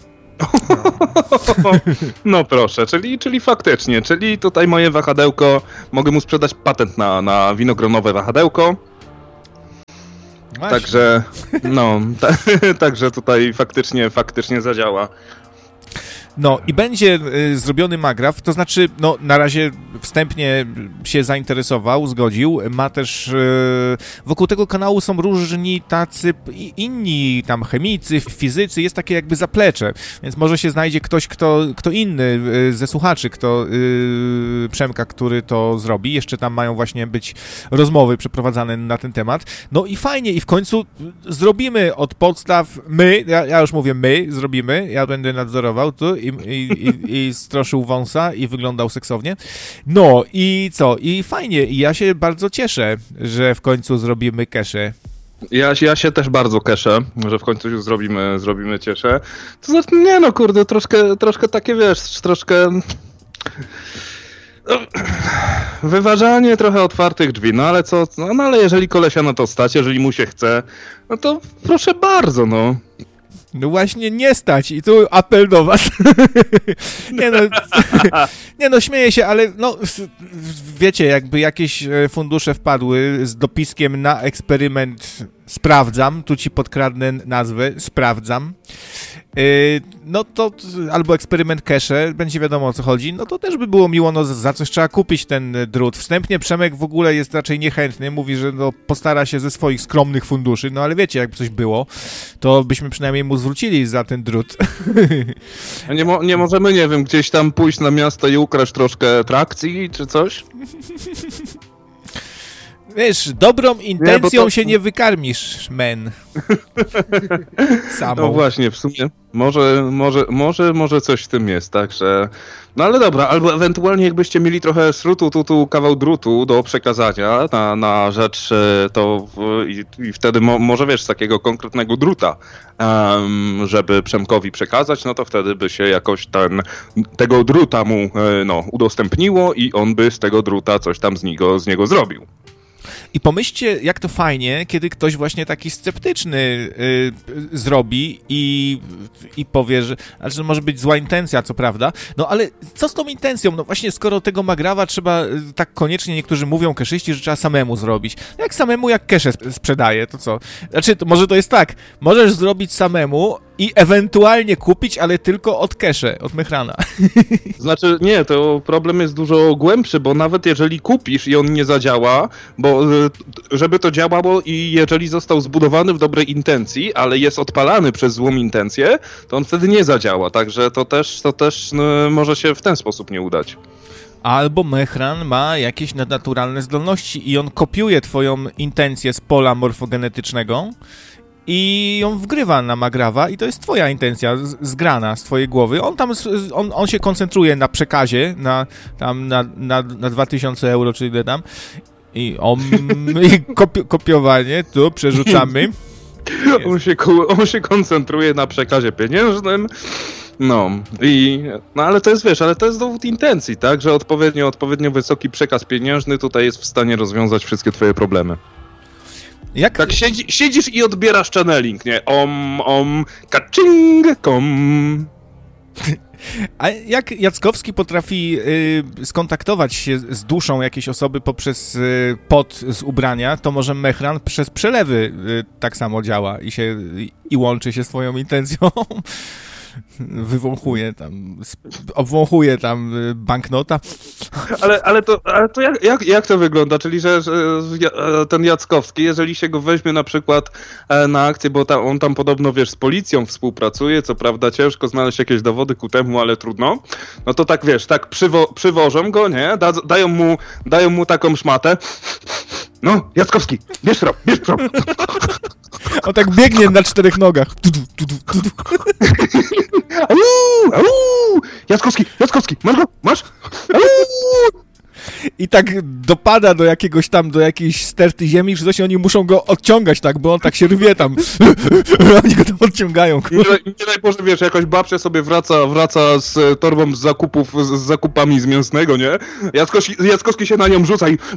No proszę, czyli, czyli faktycznie, czyli tutaj moje wahadełko, mogę mu sprzedać patent na, na winogronowe wahadełko. Właśnie. Także, no, ta, także tutaj faktycznie, faktycznie zadziała. No i będzie y, zrobiony Magraf, to znaczy, no na razie wstępnie się zainteresował, zgodził, ma też, y, wokół tego kanału są różni tacy i inni tam chemicy, fizycy, jest takie jakby zaplecze, więc może się znajdzie ktoś, kto, kto inny y, ze słuchaczy, kto y, Przemka, który to zrobi, jeszcze tam mają właśnie być rozmowy przeprowadzane na ten temat, no i fajnie i w końcu zrobimy od podstaw, my, ja, ja już mówię my, zrobimy, ja będę nadzorował tu, I, i, i, i stroszył wąsa i wyglądał seksownie. No i co? I fajnie. I ja się bardzo cieszę, że w końcu zrobimy cache. Ja, ja się też bardzo cieszę, że w końcu już zrobimy, zrobimy cieszę. To znaczy, nie no kurde, troszkę, troszkę takie wiesz, troszkę... Wyważanie trochę otwartych drzwi, no ale co, no, no ale jeżeli kolesia na to stać, jeżeli mu się chce, no to proszę bardzo, no. No właśnie nie stać i tu apel do was. nie, no, nie no, śmieję się, ale no wiecie, jakby jakieś fundusze wpadły z dopiskiem na eksperyment sprawdzam, tu ci podkradnę nazwę, sprawdzam, yy, no to albo eksperyment cache, będzie wiadomo o co chodzi, no to też by było miło, no za coś trzeba kupić ten drut. Wstępnie Przemek w ogóle jest raczej niechętny, mówi, że no postara się ze swoich skromnych funduszy, no ale wiecie, jakby coś było, to byśmy przynajmniej mu zwrócili za ten drut. nie, mo- nie możemy, nie wiem, gdzieś tam pójść na miasto i ukraść troszkę trakcji, czy coś? Wiesz, dobrą intencją nie, to... się nie wykarmisz, men. Samą. No właśnie, w sumie może, może, może, może coś w tym jest, także... No ale dobra, albo ewentualnie jakbyście mieli trochę srutu, tutu, kawał drutu do przekazania na, na rzecz to i, i wtedy mo, może wiesz, z takiego konkretnego druta, um, żeby Przemkowi przekazać, no to wtedy by się jakoś ten, tego druta mu no, udostępniło i on by z tego druta coś tam z niego, z niego zrobił. I pomyślcie, jak to fajnie, kiedy ktoś właśnie taki sceptyczny y, zrobi i, i powie, że znaczy, może być zła intencja, co prawda, no ale co z tą intencją? No właśnie, skoro tego Magrawa trzeba, tak koniecznie niektórzy mówią, keszyści, że trzeba samemu zrobić. Jak samemu, jak keszę sprzedaje, to co? Znaczy, to może to jest tak, możesz zrobić samemu i ewentualnie kupić, ale tylko od kesze, od Mechrana. Znaczy, nie, to problem jest dużo głębszy, bo nawet jeżeli kupisz i on nie zadziała, bo żeby to działało i jeżeli został zbudowany w dobrej intencji, ale jest odpalany przez złą intencję, to on wtedy nie zadziała, także to też, to też no, może się w ten sposób nie udać. Albo Mechran ma jakieś nadnaturalne zdolności i on kopiuje twoją intencję z pola morfogenetycznego i ją wgrywa na Magrawa i to jest twoja intencja z, zgrana z twojej głowy. On tam, on, on się koncentruje na przekazie, na, tam na, na, na dwa tysiące euro, czy ile tam. I, on, i kopi- kopiowanie, tu przerzucamy. On się, on się koncentruje na przekazie pieniężnym. No, i, no ale to jest, wiesz, ale to jest dowód intencji, tak? Że odpowiednio, odpowiednio wysoki przekaz pieniężny tutaj jest w stanie rozwiązać wszystkie twoje problemy. Jak? Tak siedzi, siedzisz i odbierasz channeling, nie? Om, om, kaczing, kom. A jak Jackowski potrafi y, skontaktować się z duszą jakiejś osoby poprzez y, pot z ubrania, to może Mechran przez przelewy y, tak samo działa i się y, i łączy się z twoją intencją. Wywąchuje tam, obwąchuje tam banknota. Ale, ale to, ale to jak, jak, jak to wygląda? Czyli, że, że ten Jackowski, jeżeli się go weźmie na przykład na akcję, bo ta, on tam podobno, wiesz, z policją współpracuje, co prawda ciężko znaleźć jakieś dowody ku temu, ale trudno, no to tak, wiesz, tak przywo, przywożą go, nie? Da, dają mu, dają mu taką szmatę. No, Jackowski, bierz rok, bierz rok. On tak biegnie na czterech nogach. Tudu, tudu, tudu. Au, au. Jackowski, Jackowski, masz go? Masz? I tak dopada do jakiegoś tam, do jakiejś sterty ziemi, czy coś, i oni muszą go odciągać tak, bo on tak się rwie tam. Oni go tam odciągają. Nie, nie daj Boże, wiesz, jakaś babcia sobie wraca, wraca z torbą z zakupów, z, z zakupami z mięsnego, nie? Jackowski, Jackowski się na nią rzuca i...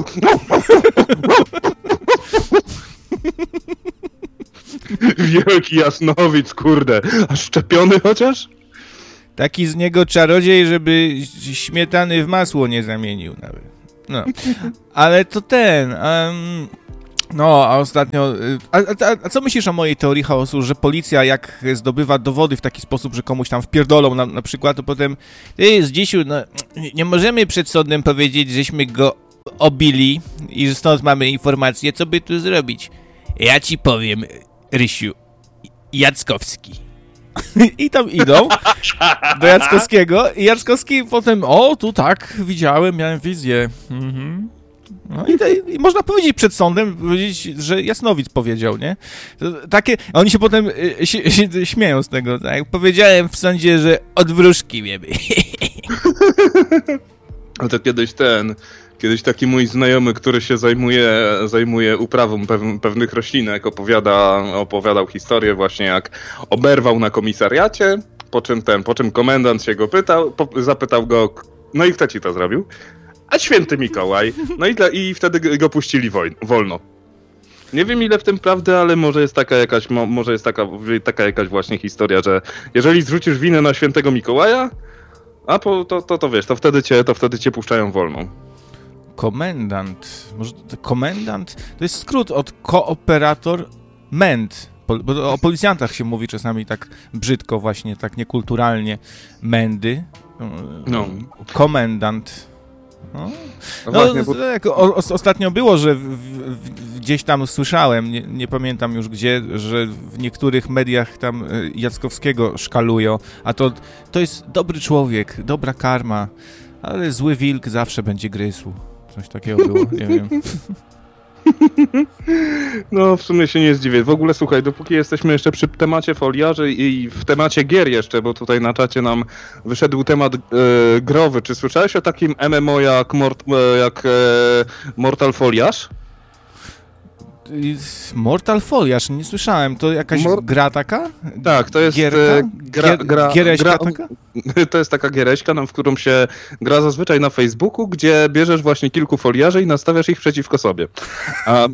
Wielki jasnowic, kurde. A szczepiony chociaż? Taki z niego czarodziej, żeby śmietany w masło nie zamienił nawet. No. Ale to ten... Um, no, a ostatnio... A, a, a co myślisz o mojej teorii chaosu, że policja jak zdobywa dowody w taki sposób, że komuś tam wpierdolą na, na przykład, to potem... Ty, Zdzisiu, no, nie możemy przed sądem powiedzieć, żeśmy go obili i że stąd mamy informację, co by tu zrobić. Ja ci powiem, Rysiu, Jackowski. I tam idą do Jackowskiego i Jackowski potem, o, tu tak, widziałem, miałem wizję. Mhm. No i, te, i można powiedzieć przed sądem, powiedzieć, że Jasnowic powiedział, nie? To, takie, oni się potem y, się, się śmieją z tego, tak? Powiedziałem w sądzie, że od wróżki wiemy. A to kiedyś ten... Kiedyś taki mój znajomy, który się zajmuje, zajmuje uprawą pew- pewnych roślinek, opowiada, opowiadał historię właśnie, jak oberwał na komisariacie, po czym ten, po czym komendant się go pytał, po, zapytał go, no i kto ci to zrobił? A święty Mikołaj. No i, i wtedy go puścili woj- wolno. Nie wiem ile w tym prawdy, ale może jest taka jakaś, mo, może jest taka, taka jakaś właśnie historia, że jeżeli zrzucisz winę na świętego Mikołaja, a po, to, to, to wiesz, to wtedy cię, to wtedy cię puszczają wolną. Komendant. Może to komendant? To jest skrót od kooperator ment. Bo o policjantach się mówi czasami tak brzydko właśnie, tak niekulturalnie. Mendy. No. Komendant. No, no, no właśnie, bo... tak, o, o, ostatnio było, że w, w, gdzieś tam słyszałem, nie, nie pamiętam już gdzie, że w niektórych mediach tam Jackowskiego szkalują, a to, to jest dobry człowiek, dobra karma, ale zły wilk zawsze będzie gryzł. Coś takiego było, nie wiem. No, w sumie się nie zdziwię. W ogóle, słuchaj, dopóki jesteśmy jeszcze przy temacie foliarzy i w temacie gier jeszcze, bo tutaj na czacie nam wyszedł temat e, growy. Czy słyszałeś o takim M M O jak, Mort, e, jak e, Mortal Foliarz? Mortal Foliarz, nie słyszałem. To jakaś Mor... gra taka? Tak, to jest Gierka? gra, gra, Giereśka gra, taka? To jest taka giereśka, w którą się gra zazwyczaj na Facebooku, gdzie bierzesz właśnie kilku foliarzy i nastawiasz ich przeciwko sobie. A,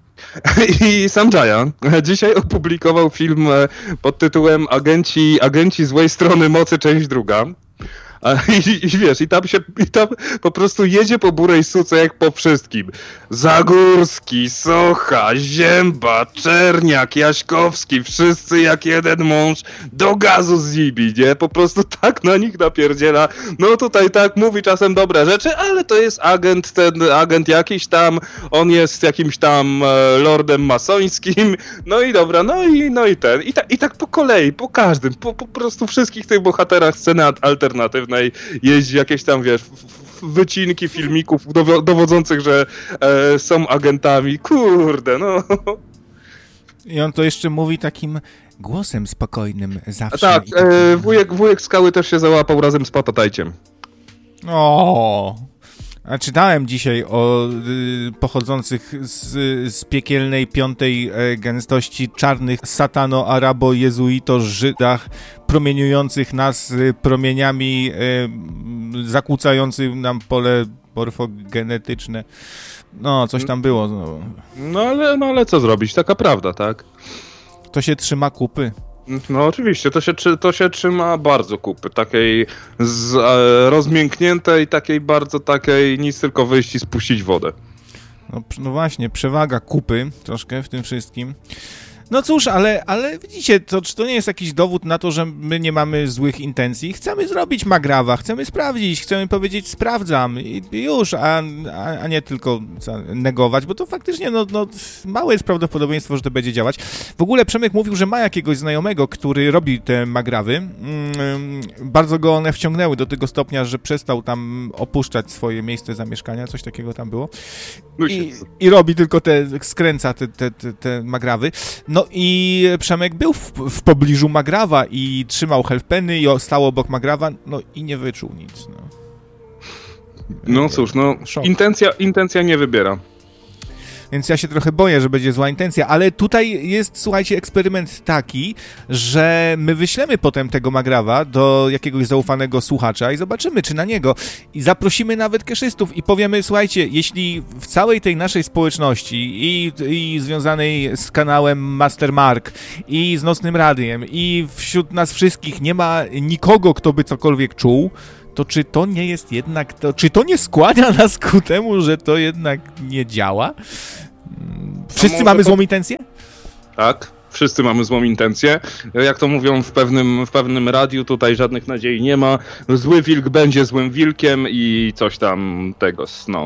I sam Giant dzisiaj opublikował film pod tytułem Agenci, Agenci złej strony mocy, część druga. I, i wiesz, i tam się, i tam po prostu jedzie po burej suce jak po wszystkim. Zagórski, Socha, Zięba, Czerniak, Jaśkowski, wszyscy jak jeden mąż do gazu z nimi, nie? Po prostu tak na nich napierdziela. No tutaj tak mówi czasem dobre rzeczy, ale to jest agent, ten agent jakiś tam, on jest jakimś tam e, lordem masońskim, no i dobra, no i, no i ten. I, ta, i tak po kolei, po każdym, po, po prostu wszystkich tych bohaterach sceny alternatywnej jeździ jakieś tam, wiesz, wycinki filmików dowo- dowodzących, że e, są agentami. Kurde, no. I on to jeszcze mówi takim głosem spokojnym zawsze. A tak, takim... e, wujek, wujek Skały też się załapał razem z Patatajciem. O. A czytałem dzisiaj o y, pochodzących z, z piekielnej piątej e, gęstości czarnych satano-arabo-jezuito-żydach promieniujących nas y, promieniami y, zakłócających nam pole morfogenetyczne. No, coś tam było. No, no, ale, no ale co zrobić? Taka prawda, tak? To się trzyma kupy. No oczywiście, to się, to się trzyma bardzo kupy, takiej z, e, rozmiękniętej, takiej bardzo takiej, nic tylko wyjść i spuścić wodę. No, no właśnie, przewaga kupy troszkę w tym wszystkim. No cóż, ale, ale widzicie, to, czy to nie jest jakiś dowód na to, że my nie mamy złych intencji? Chcemy zrobić magrawa, chcemy sprawdzić, chcemy powiedzieć sprawdzam i, i już, a, a, a nie tylko negować, bo to faktycznie no, no, małe jest prawdopodobieństwo, że to będzie działać. W ogóle Przemek mówił, że ma jakiegoś znajomego, który robi te magrawy. Mm, bardzo go one wciągnęły do tego stopnia, że przestał tam opuszczać swoje miejsce zamieszkania, coś takiego tam było. I, i robi tylko te, skręca te, te, te, te magrawy. No No i Przemek był w, w pobliżu Magrawa i trzymał Helpeny i stał obok Magrawa, no i nie wyczuł nic. No, no cóż, no intencja, intencja nie wybiera. Więc ja się trochę boję, że będzie zła intencja, ale tutaj jest, słuchajcie, eksperyment taki, że my wyślemy potem tego Magrawa do jakiegoś zaufanego słuchacza i zobaczymy, czy na niego. I zaprosimy nawet keszystów i powiemy, słuchajcie, jeśli w całej tej naszej społeczności i, i związanej z kanałem Mastermark i z Nocnym Radiem i wśród nas wszystkich nie ma nikogo, kto by cokolwiek czuł, to czy to nie jest jednak, to, czy to nie skłania nas ku temu, że to jednak nie działa? Wszyscy mamy złą intencję? Tak, wszyscy mamy złą intencję. Jak to mówią w pewnym, w pewnym radiu, tutaj żadnych nadziei nie ma. Zły wilk będzie złym wilkiem i coś tam tego, no.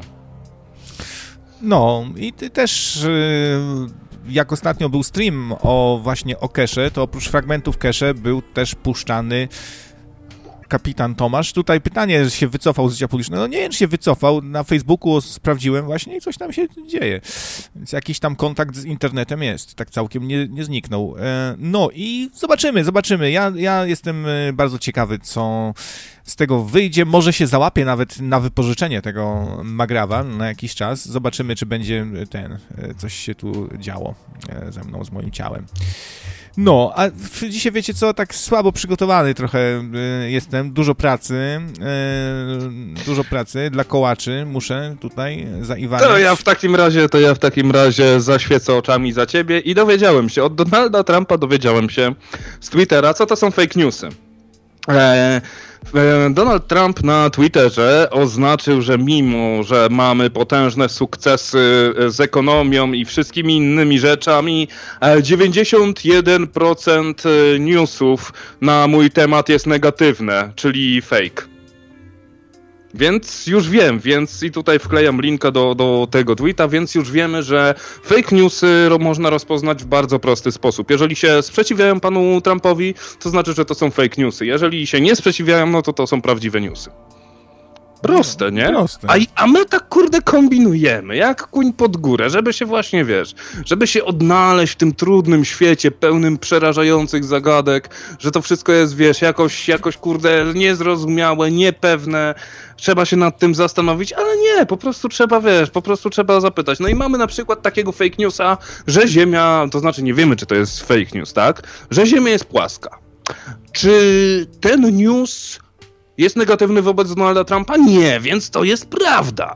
No i ty też... Yy... jak ostatnio był stream o właśnie o cache, to oprócz fragmentów cache był też puszczany Kapitan Tomasz. Tutaj pytanie, że się wycofał z życia publicznego. No nie wiem, czy się wycofał. Na Facebooku sprawdziłem właśnie i coś tam się dzieje. Więc jakiś tam kontakt z internetem jest. Tak całkiem nie, nie zniknął. No i zobaczymy, zobaczymy. Ja, ja jestem bardzo ciekawy, co z tego wyjdzie. Może się załapię nawet na wypożyczenie tego Magrawa na jakiś czas. Zobaczymy, czy będzie ten, coś się tu działo ze mną, z moim ciałem. No, a dzisiaj wiecie co, tak słabo przygotowany trochę y, jestem, dużo pracy, y, dużo pracy dla kołaczy, muszę tutaj zaiwaniać. To ja w takim razie, to ja w takim razie zaświecę oczami za ciebie i dowiedziałem się, od Donalda Trumpa dowiedziałem się z Twittera, co to są fake newsy. Eee, Donald Trump na Twitterze oznaczył, że mimo, że mamy potężne sukcesy z ekonomią i wszystkimi innymi rzeczami, dziewięćdziesiąt jeden procent newsów na mój temat jest negatywne, czyli fake. Więc już wiem, więc i tutaj wklejam linka do, do tego tweeta, więc już wiemy, że fake newsy można rozpoznać w bardzo prosty sposób. Jeżeli się sprzeciwiają panu Trumpowi, to znaczy, że to są fake newsy. Jeżeli się nie sprzeciwiają, no to to są prawdziwe newsy. Proste, nie? Proste. A, a my tak, kurde, kombinujemy, jak kuń pod górę, żeby się właśnie, wiesz, żeby się odnaleźć w tym trudnym świecie, pełnym przerażających zagadek, że to wszystko jest, wiesz, jakoś, jakoś kurde, niezrozumiałe, niepewne, trzeba się nad tym zastanowić, ale nie, po prostu trzeba, wiesz, po prostu trzeba zapytać. No i mamy na przykład takiego fake newsa, że Ziemia, to znaczy nie wiemy, czy to jest fake news, tak? Że Ziemia jest płaska. Czy ten news jest negatywny wobec Donalda Trumpa? Nie, więc to jest prawda.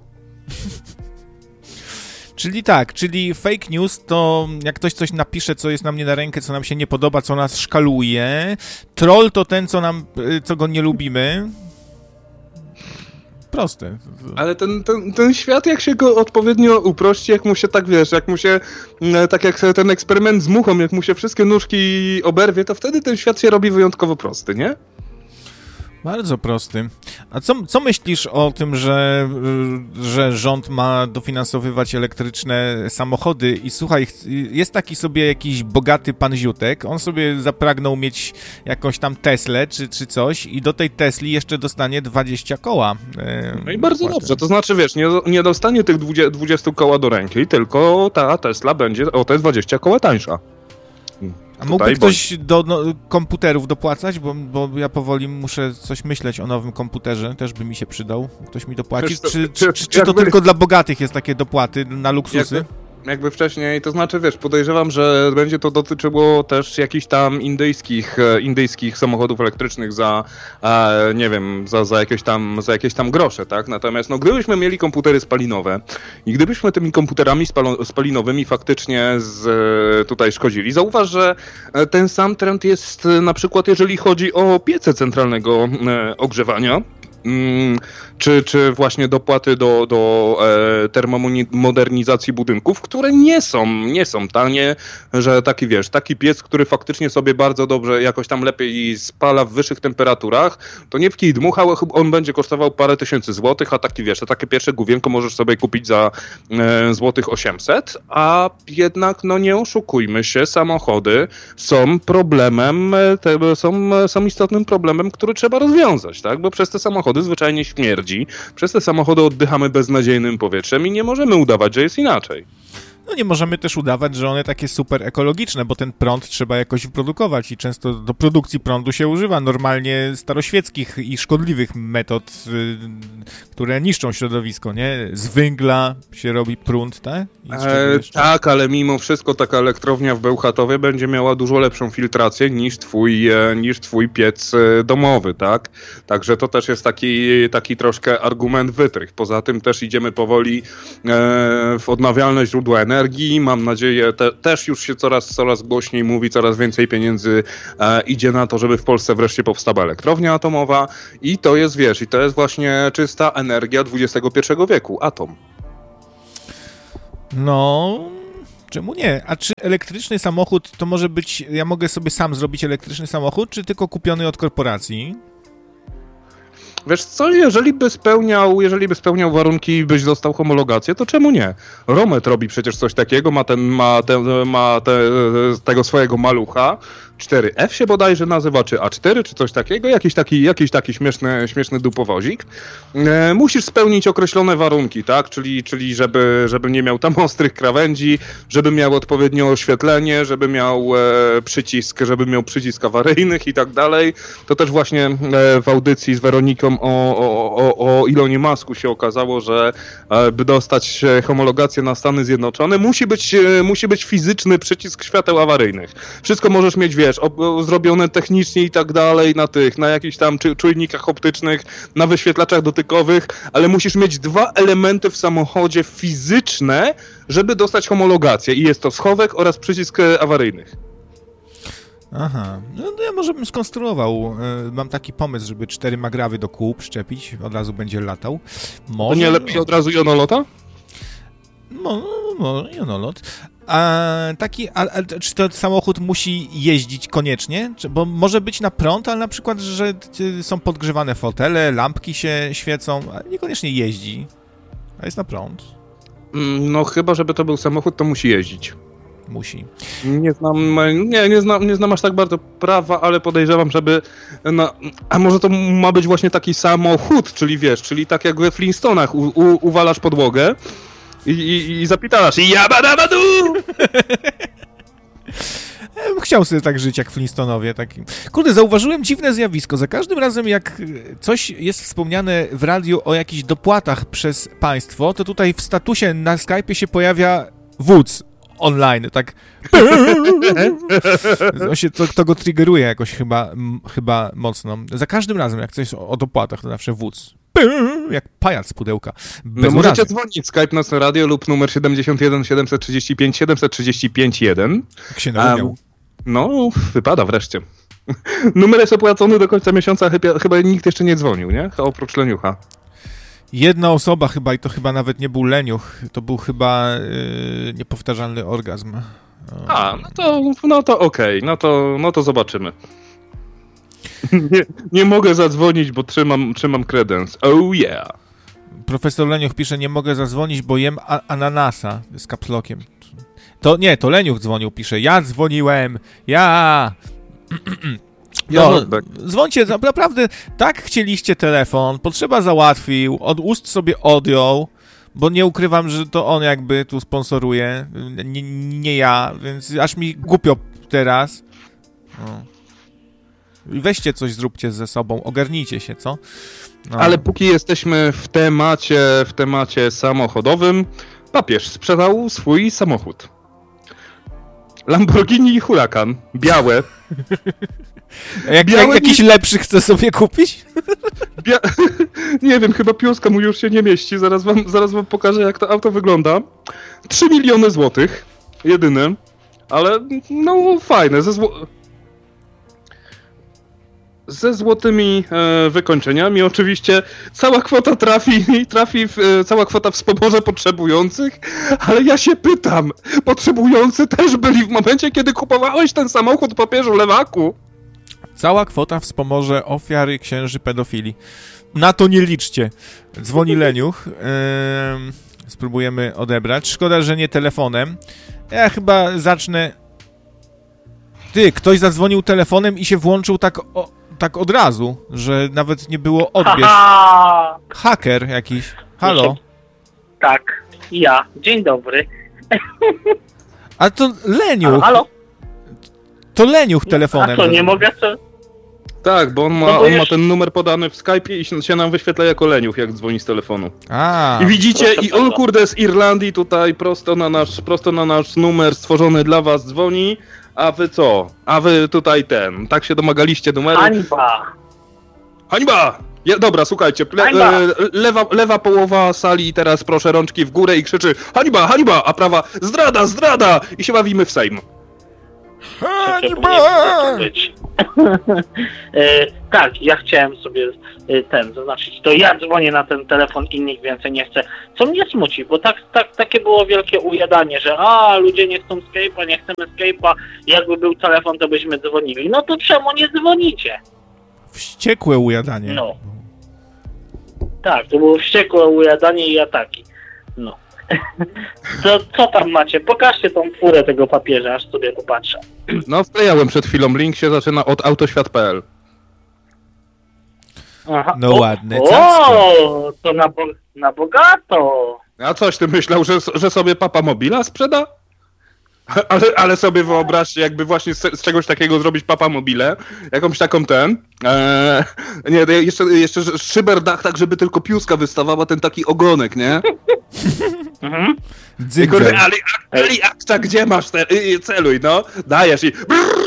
Czyli tak, czyli fake news to jak ktoś coś napisze, co jest nam nie na rękę, co nam się nie podoba, co nas szkaluje. Troll to ten, co nam, co go nie lubimy. Proste. Ale ten, ten, ten świat, jak się go odpowiednio uprości, jak mu się tak, wiesz, jak mu się, tak jak ten eksperyment z muchą, jak mu się wszystkie nóżki oberwie, to wtedy ten świat się robi wyjątkowo prosty, nie? Bardzo prosty. A co, co myślisz o tym, że, że rząd ma dofinansowywać elektryczne samochody i słuchaj, jest taki sobie jakiś bogaty pan Ziutek, on sobie zapragnął mieć jakąś tam Teslę czy, czy coś i do tej Tesli jeszcze dostanie dwadzieścia koła. No i bardzo płatę. Dobrze, to znaczy wiesz, nie, nie dostanie tych dwadzieścia koła do ręki, tylko ta Tesla będzie o te dwadzieścia koła tańsza. A mógłby ktoś do no, komputerów dopłacać? Bo, bo ja powoli muszę coś myśleć o nowym komputerze, też by mi się przydał. Ktoś mi dopłaci? Czy, czy, czy, czy, czy to tylko dla bogatych jest takie dopłaty na luksusy? Jakby, jakby wcześniej, to znaczy wiesz, podejrzewam, że będzie to dotyczyło też jakichś tam indyjskich, indyjskich samochodów elektrycznych za, e, nie wiem, za, za, jakieś tam, za jakieś tam grosze, tak? Natomiast no, gdybyśmy mieli komputery spalinowe i gdybyśmy tymi komputerami spalo, spalinowymi faktycznie z, tutaj szkodzili, zauważ, że ten sam trend jest na przykład, jeżeli chodzi o piece centralnego e, ogrzewania. Mm, czy, czy właśnie dopłaty do, do e, termomodernizacji budynków, które nie są, nie są tanie, że taki wiesz, taki piec, który faktycznie sobie bardzo dobrze, jakoś tam lepiej spala w wyższych temperaturach, to nie w kij dmuchał, on będzie kosztował parę tysięcy złotych, a taki wiesz, a takie pierwsze główienko możesz sobie kupić za e, złotych osiemset, a jednak no nie oszukujmy się, samochody są problemem, te, są, są istotnym problemem, który trzeba rozwiązać, tak, bo przez te samochody zwyczajnie śmierdzi. Przez te samochody oddychamy beznadziejnym powietrzem i nie możemy udawać, że jest inaczej. no nie możemy też udawać, że one takie super ekologiczne, bo ten prąd trzeba jakoś wyprodukować i często do produkcji prądu się używa normalnie staroświeckich i szkodliwych metod, y, które niszczą środowisko, nie? Z węgla się robi prąd, tak? E, tak, ale mimo wszystko taka elektrownia w Bełchatowie będzie miała dużo lepszą filtrację niż twój, e, niż twój piec e, domowy, tak? Także to też jest taki, taki troszkę argument wytrych. Poza tym też idziemy powoli e, w odnawialne źródła energii. Mam nadzieję, te, też już się coraz, coraz głośniej mówi, coraz więcej pieniędzy e, idzie na to, żeby w Polsce wreszcie powstała elektrownia atomowa i to jest, wiesz, i to jest właśnie czysta energia dwudziestego pierwszego wieku, atom. No, czemu nie? A czy elektryczny samochód to może być, ja mogę sobie sam zrobić elektryczny samochód, czy tylko kupiony od korporacji? Wiesz co, jeżeli by spełniał, jeżeli by spełniał warunki i byś dostał homologację, to czemu nie? Romet robi przecież coś takiego, ma ten, ma, ten, ma te, tego swojego malucha, cztery F się bodajże nazywa, czy A cztery, czy coś takiego, jakiś taki, jakiś taki śmieszny, śmieszny dupowozik. E, musisz spełnić określone warunki, tak? Czyli, czyli żeby, żeby nie miał tam ostrych krawędzi, żeby miał odpowiednie oświetlenie, żeby miał e, przycisk, żeby miał przycisk awaryjnych i tak dalej. To też właśnie e, w audycji z Weroniką o, o, o, o Elonie Musku się okazało, że e, by dostać homologację na Stany Zjednoczone, musi być, e, musi być fizyczny przycisk świateł awaryjnych. Wszystko możesz mieć, wiesz, o, zrobione technicznie i tak dalej, na tych, na jakichś tam czy, czujnikach optycznych, na wyświetlaczach dotykowych, ale musisz mieć dwa elementy w samochodzie fizyczne, żeby dostać homologację i jest to schowek oraz przycisk awaryjnych. Aha, no to ja może bym skonstruował. Mam taki pomysł, żeby cztery magrawy do kół przyczepić, od razu będzie latał. Może... To nie lepiej od razu jonolota? No, no, jonolot. A taki, a, a, czy to samochód musi jeździć koniecznie? Czy, bo może być na prąd, ale na przykład, że są podgrzewane fotele, lampki się świecą, a niekoniecznie jeździ, a jest na prąd. No chyba, żeby to był samochód, to musi jeździć. Musi. Nie znam, nie, nie znam, nie znam aż tak bardzo prawa, ale podejrzewam, żeby, no, a może to ma być właśnie taki samochód, czyli wiesz, czyli tak jak we Flintstonach, u, u, uwalasz podłogę, I, i, i zapitalasz i jabadabadu! Ja bym chciał sobie tak żyć jak Flintstonowie. Taki. Kurde, zauważyłem dziwne zjawisko. Za każdym razem jak coś jest wspomniane w radiu o jakichś dopłatach przez państwo, to tutaj w statusie na Skype'ie się pojawia wódz online, tak. To, się, to, to go triggeruje jakoś chyba, m, chyba mocno. Za każdym razem jak coś o, o dopłatach, to zawsze wódz. Jak pajac z pudełka. No możecie dzwonić, Skype Nocne Radio lub numer siedemdziesiąt jeden siedemset trzydzieści pięć siedemset trzydzieści pięć jeden. Jak się narumiał. Um, no, wypada wreszcie. Numer jest opłacony do końca miesiąca, chyba, chyba nikt jeszcze nie dzwonił, nie? Oprócz Leniucha. Jedna osoba chyba i to chyba nawet nie był Leniuch, to był chyba yy, niepowtarzalny orgazm. A, no to, no to okej, okay. no, to, no to zobaczymy. Nie, nie mogę zadzwonić, bo trzymam, trzymam kredens. Oh yeah. Profesor Leniuch pisze, nie mogę zadzwonić, bo jem a- ananasa z kapslokiem. To nie, to Leniuch dzwonił, pisze, ja dzwoniłem, ja... No, dzwońcie, naprawdę tak chcieliście telefon, potrzeba załatwił, od ust sobie odjął, bo nie ukrywam, że to on jakby tu sponsoruje, nie, nie ja, więc aż mi głupio teraz. No. Weźcie coś, zróbcie ze sobą, ogarnijcie się, co? No. Ale póki jesteśmy w temacie, w temacie samochodowym, papież sprzedał swój samochód. Lamborghini Huracan, białe. Jak, jak jakiś lepszy chce sobie kupić? Bia... Nie wiem, chyba pioska mu już się nie mieści, zaraz wam, zaraz wam pokażę, jak to auto wygląda. trzy miliony złotych, jedyny, ale no fajne, ze zło... ze złotymi e, wykończeniami. Oczywiście cała kwota trafi, trafi w, e, cała kwota wspomoże potrzebujących, ale ja się pytam, potrzebujący też byli w momencie, kiedy kupowałeś ten samochód, papieżu lewaku? Cała kwota wspomoże ofiary księży pedofili. Na to nie liczcie. Dzwoni Leniuch. Yy, spróbujemy odebrać. Szkoda, że nie telefonem. Ja chyba zacznę... Ty, ktoś zadzwonił telefonem i się włączył tak, o, tak od razu, że nawet nie było odbierz. Aha! Haker jakiś. Halo? Tak, ja. Dzień dobry. A to Leniuch. Halo? To Leniuch telefonem. A co, nie mogę co? Tak, bo on ma, No bo on ma już- ten numer podany w Skype'ie i się, się nam wyświetla jako Leniuch, jak dzwoni z telefonu. A, I widzicie, proszę i on bardzo. kurde z Irlandii tutaj prosto na nasz, prosto na nasz numer stworzony dla was dzwoni, a wy co? A wy tutaj ten, tak się domagaliście numeru. Hańba! Hańba! Je, dobra, słuchajcie, ple, Hańba! e, lewa, lewa połowa sali teraz proszę rączki w górę i krzyczy hańba, hańba, a prawa zdrada, zdrada! I się bawimy w Sejm. Czekaj, bo nie wiem, co to być. e, tak, ja chciałem sobie e, ten zaznaczyć. To ja dzwonię na ten telefon i nikt więcej nie chce. Co mnie smuci, bo tak, tak, takie było wielkie ujadanie, że a ludzie nie chcą Skype'a, nie chcemy Skype'a, jakby był telefon, to byśmy dzwonili. No to czemu nie dzwonicie? wściekłe ujadanie. No. Tak, to było wściekłe ujadanie i ataki. No. Co, co tam macie? Pokażcie tą furę tego papieża, aż sobie popatrzę. No, wklejałem przed chwilą, link się zaczyna od autoświat kropka p l. Aha. No o, ładne O, cacko. to na, bo, na bogato. A coś ty myślał, że, że sobie papa mobila sprzeda? Ale, ale sobie wyobraźcie, jakby właśnie z, z czegoś takiego zrobić papa mobile, jakąś taką ten, ee, nie, jeszcze, jeszcze szyberdach tak, żeby tylko piuska wystawała, ten taki ogonek, nie? Mhm. I kurde, Dzyndzel. Ali, Ali Akta, gdzie masz te, y, celuj, no, dajesz i...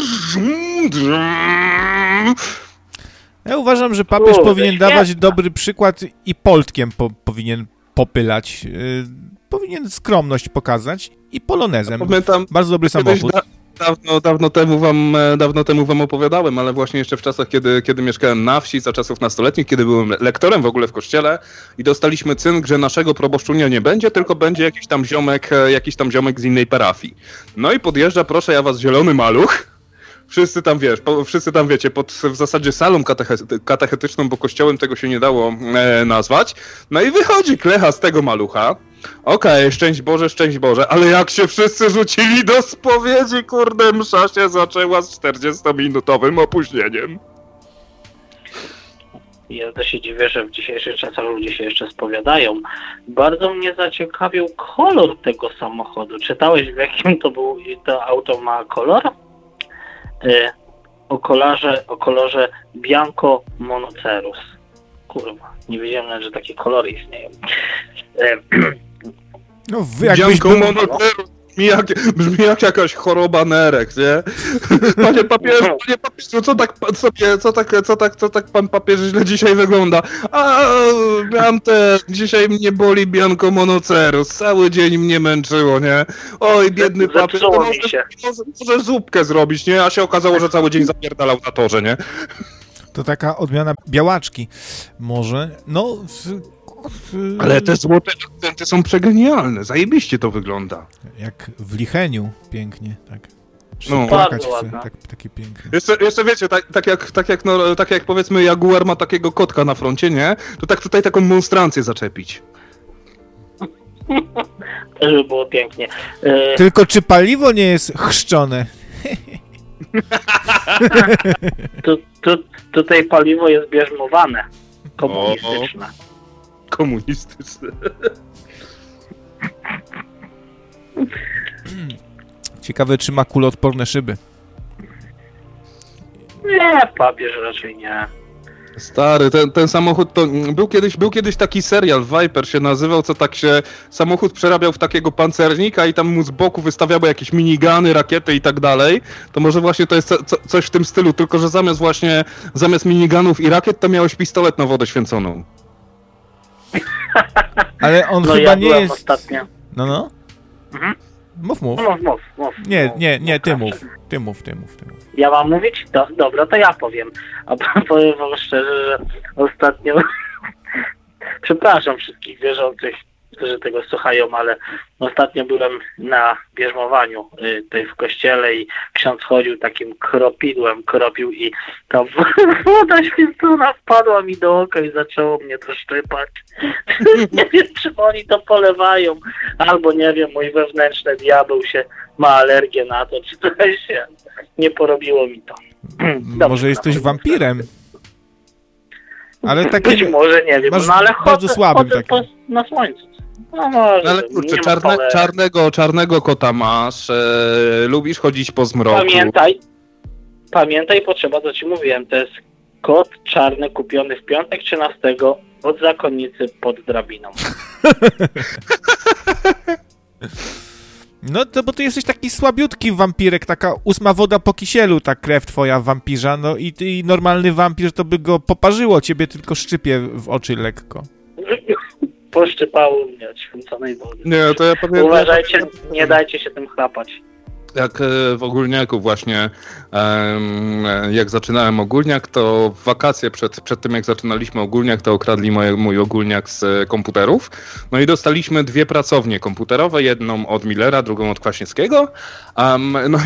Ja uważam, że papież Kurde, powinien świetna. dawać dobry przykład i Poltkiem po, powinien popylać. Yy, powinien skromność pokazać i polonezem. Pamiętam, Bardzo dobry kiedyś samochód. da, dawno, dawno, temu wam, e, dawno temu wam opowiadałem, ale właśnie jeszcze w czasach, kiedy, kiedy mieszkałem na wsi, za czasów nastoletnich, kiedy byłem lektorem w ogóle w kościele i dostaliśmy cynk, że naszego proboszczunia nie będzie, tylko będzie jakiś tam ziomek, e, jakiś tam ziomek z innej parafii. No i podjeżdża, proszę ja was, zielony maluch. Wszyscy tam, wiesz, po, wszyscy tam, wiecie, pod w zasadzie salą kateche- katechetyczną, bo kościołem tego się nie dało e, nazwać. No i wychodzi klecha z tego malucha. Okej, okay, szczęść Boże, szczęść Boże, ale jak się wszyscy rzucili do spowiedzi, kurde, msza się zaczęła z czterdziestominutowym opóźnieniem. Ja to się dziwię, że w dzisiejszych czasach ludzie się jeszcze spowiadają. Bardzo mnie zaciekawił kolor tego samochodu. Czytałeś, w jakim to był, to auto ma kolor? E, o kolorze, o kolorze Bianco Monocerus. Kurwa, nie wiedziałem nawet, że takie kolory istnieją. E, No, wy- jakbyś Bianco był... Monocerus brzmi jak, brzmi jak jakaś choroba nerek, nie? Panie papieżu, panie papieżu, co tak pan sobie, co tak, co tak, co tak pan papież źle dzisiaj wygląda? A, miałem te, dzisiaj mnie boli Bianco Monocerus, cały dzień mnie męczyło, nie? Oj, biedny papież, to Zepsuło mi może, się. może, może zupkę zrobić, nie? A się okazało, że cały dzień zapierdalał na torze, nie? To taka odmiana białaczki. Może. No... W, w, Ale te złote akcenty są przegenialne, zajebiście to wygląda. Jak w Licheniu. Pięknie, tak. Się No. płakać Bardzo chce. ładna. Tak, takie piękne. Jeszcze, jeszcze wiecie, tak, tak, jak, tak, jak, no, tak jak powiedzmy Jaguar ma takiego kotka na froncie, nie? To tak tutaj taką monstrancję zaczepić. Też by było pięknie. E, Tylko czy paliwo nie jest chrzczone? tu, tu, tutaj paliwo jest bierzmowane. Komunistyczne. Komunistyczne. Ciekawe, czy ma kuloodporne szyby. Nie, papież raczej nie. Stary, ten, ten samochód to... Był kiedyś, był kiedyś taki serial, Viper się nazywał, co tak się... Samochód przerabiał w takiego pancernika i tam mu z boku wystawiały jakieś minigany, rakiety i tak dalej. To może właśnie to jest co, co, coś w tym stylu, tylko że zamiast właśnie... Zamiast miniganów i rakiet, to miałeś pistolet na wodę święconą. Ale on No chyba ja nie byłem jest... ostatnio. No, no. Mhm. Mów, mów. Mów, mów, mów. Nie, mów, nie, nie, ty proszę. mów. Ty mów, ty mów, ty mów. Ja mam mówić? Do, dobra, to ja powiem. A powiem wam szczerze, że ostatnio... Przepraszam wszystkich wierzących, którzy tego słuchają, ale ostatnio byłem na bierzmowaniu y, tutaj w kościele i ksiądz chodził takim kropidłem, kropił i ta woda święcona wpadła mi do oka i zaczęło mnie to szczypać. Nie wiem, czy oni to polewają, albo nie wiem, mój wewnętrzny diabeł się ma alergię na to, czy coś się nie porobiło mi to. Dobrze, Może jesteś no, wampirem? Ale Być takie... może, nie wiem, masz no ale bardzo chodzę, słabym chodzę takim. po, na słońcu. No może, ale kurczę, czarne, czarnego, czarnego kota masz, e, lubisz chodzić po zmroku. Pamiętaj, pamiętaj, potrzeba, co ci mówiłem, to jest kot czarny kupiony w piątek trzynastego od zakonnicy pod drabiną. No to bo ty jesteś taki słabiutki wampirek, taka ósma woda po kisielu, ta krew twoja wampirza, no i, i normalny wampir to by go poparzyło, ciebie tylko szczypie w oczy lekko. Poszczypało mnie od święconej wody. Nie, to ja pamiętam. Uważajcie, nie dajcie się tym chlapać. Jak w ogólniaku właśnie, jak zaczynałem ogólniak, to w wakacje przed, przed tym jak zaczynaliśmy ogólniak, to okradli moje, mój ogólniak z komputerów. No i dostaliśmy dwie pracownie komputerowe, jedną od Millera, drugą od Kwaśniewskiego. Um, no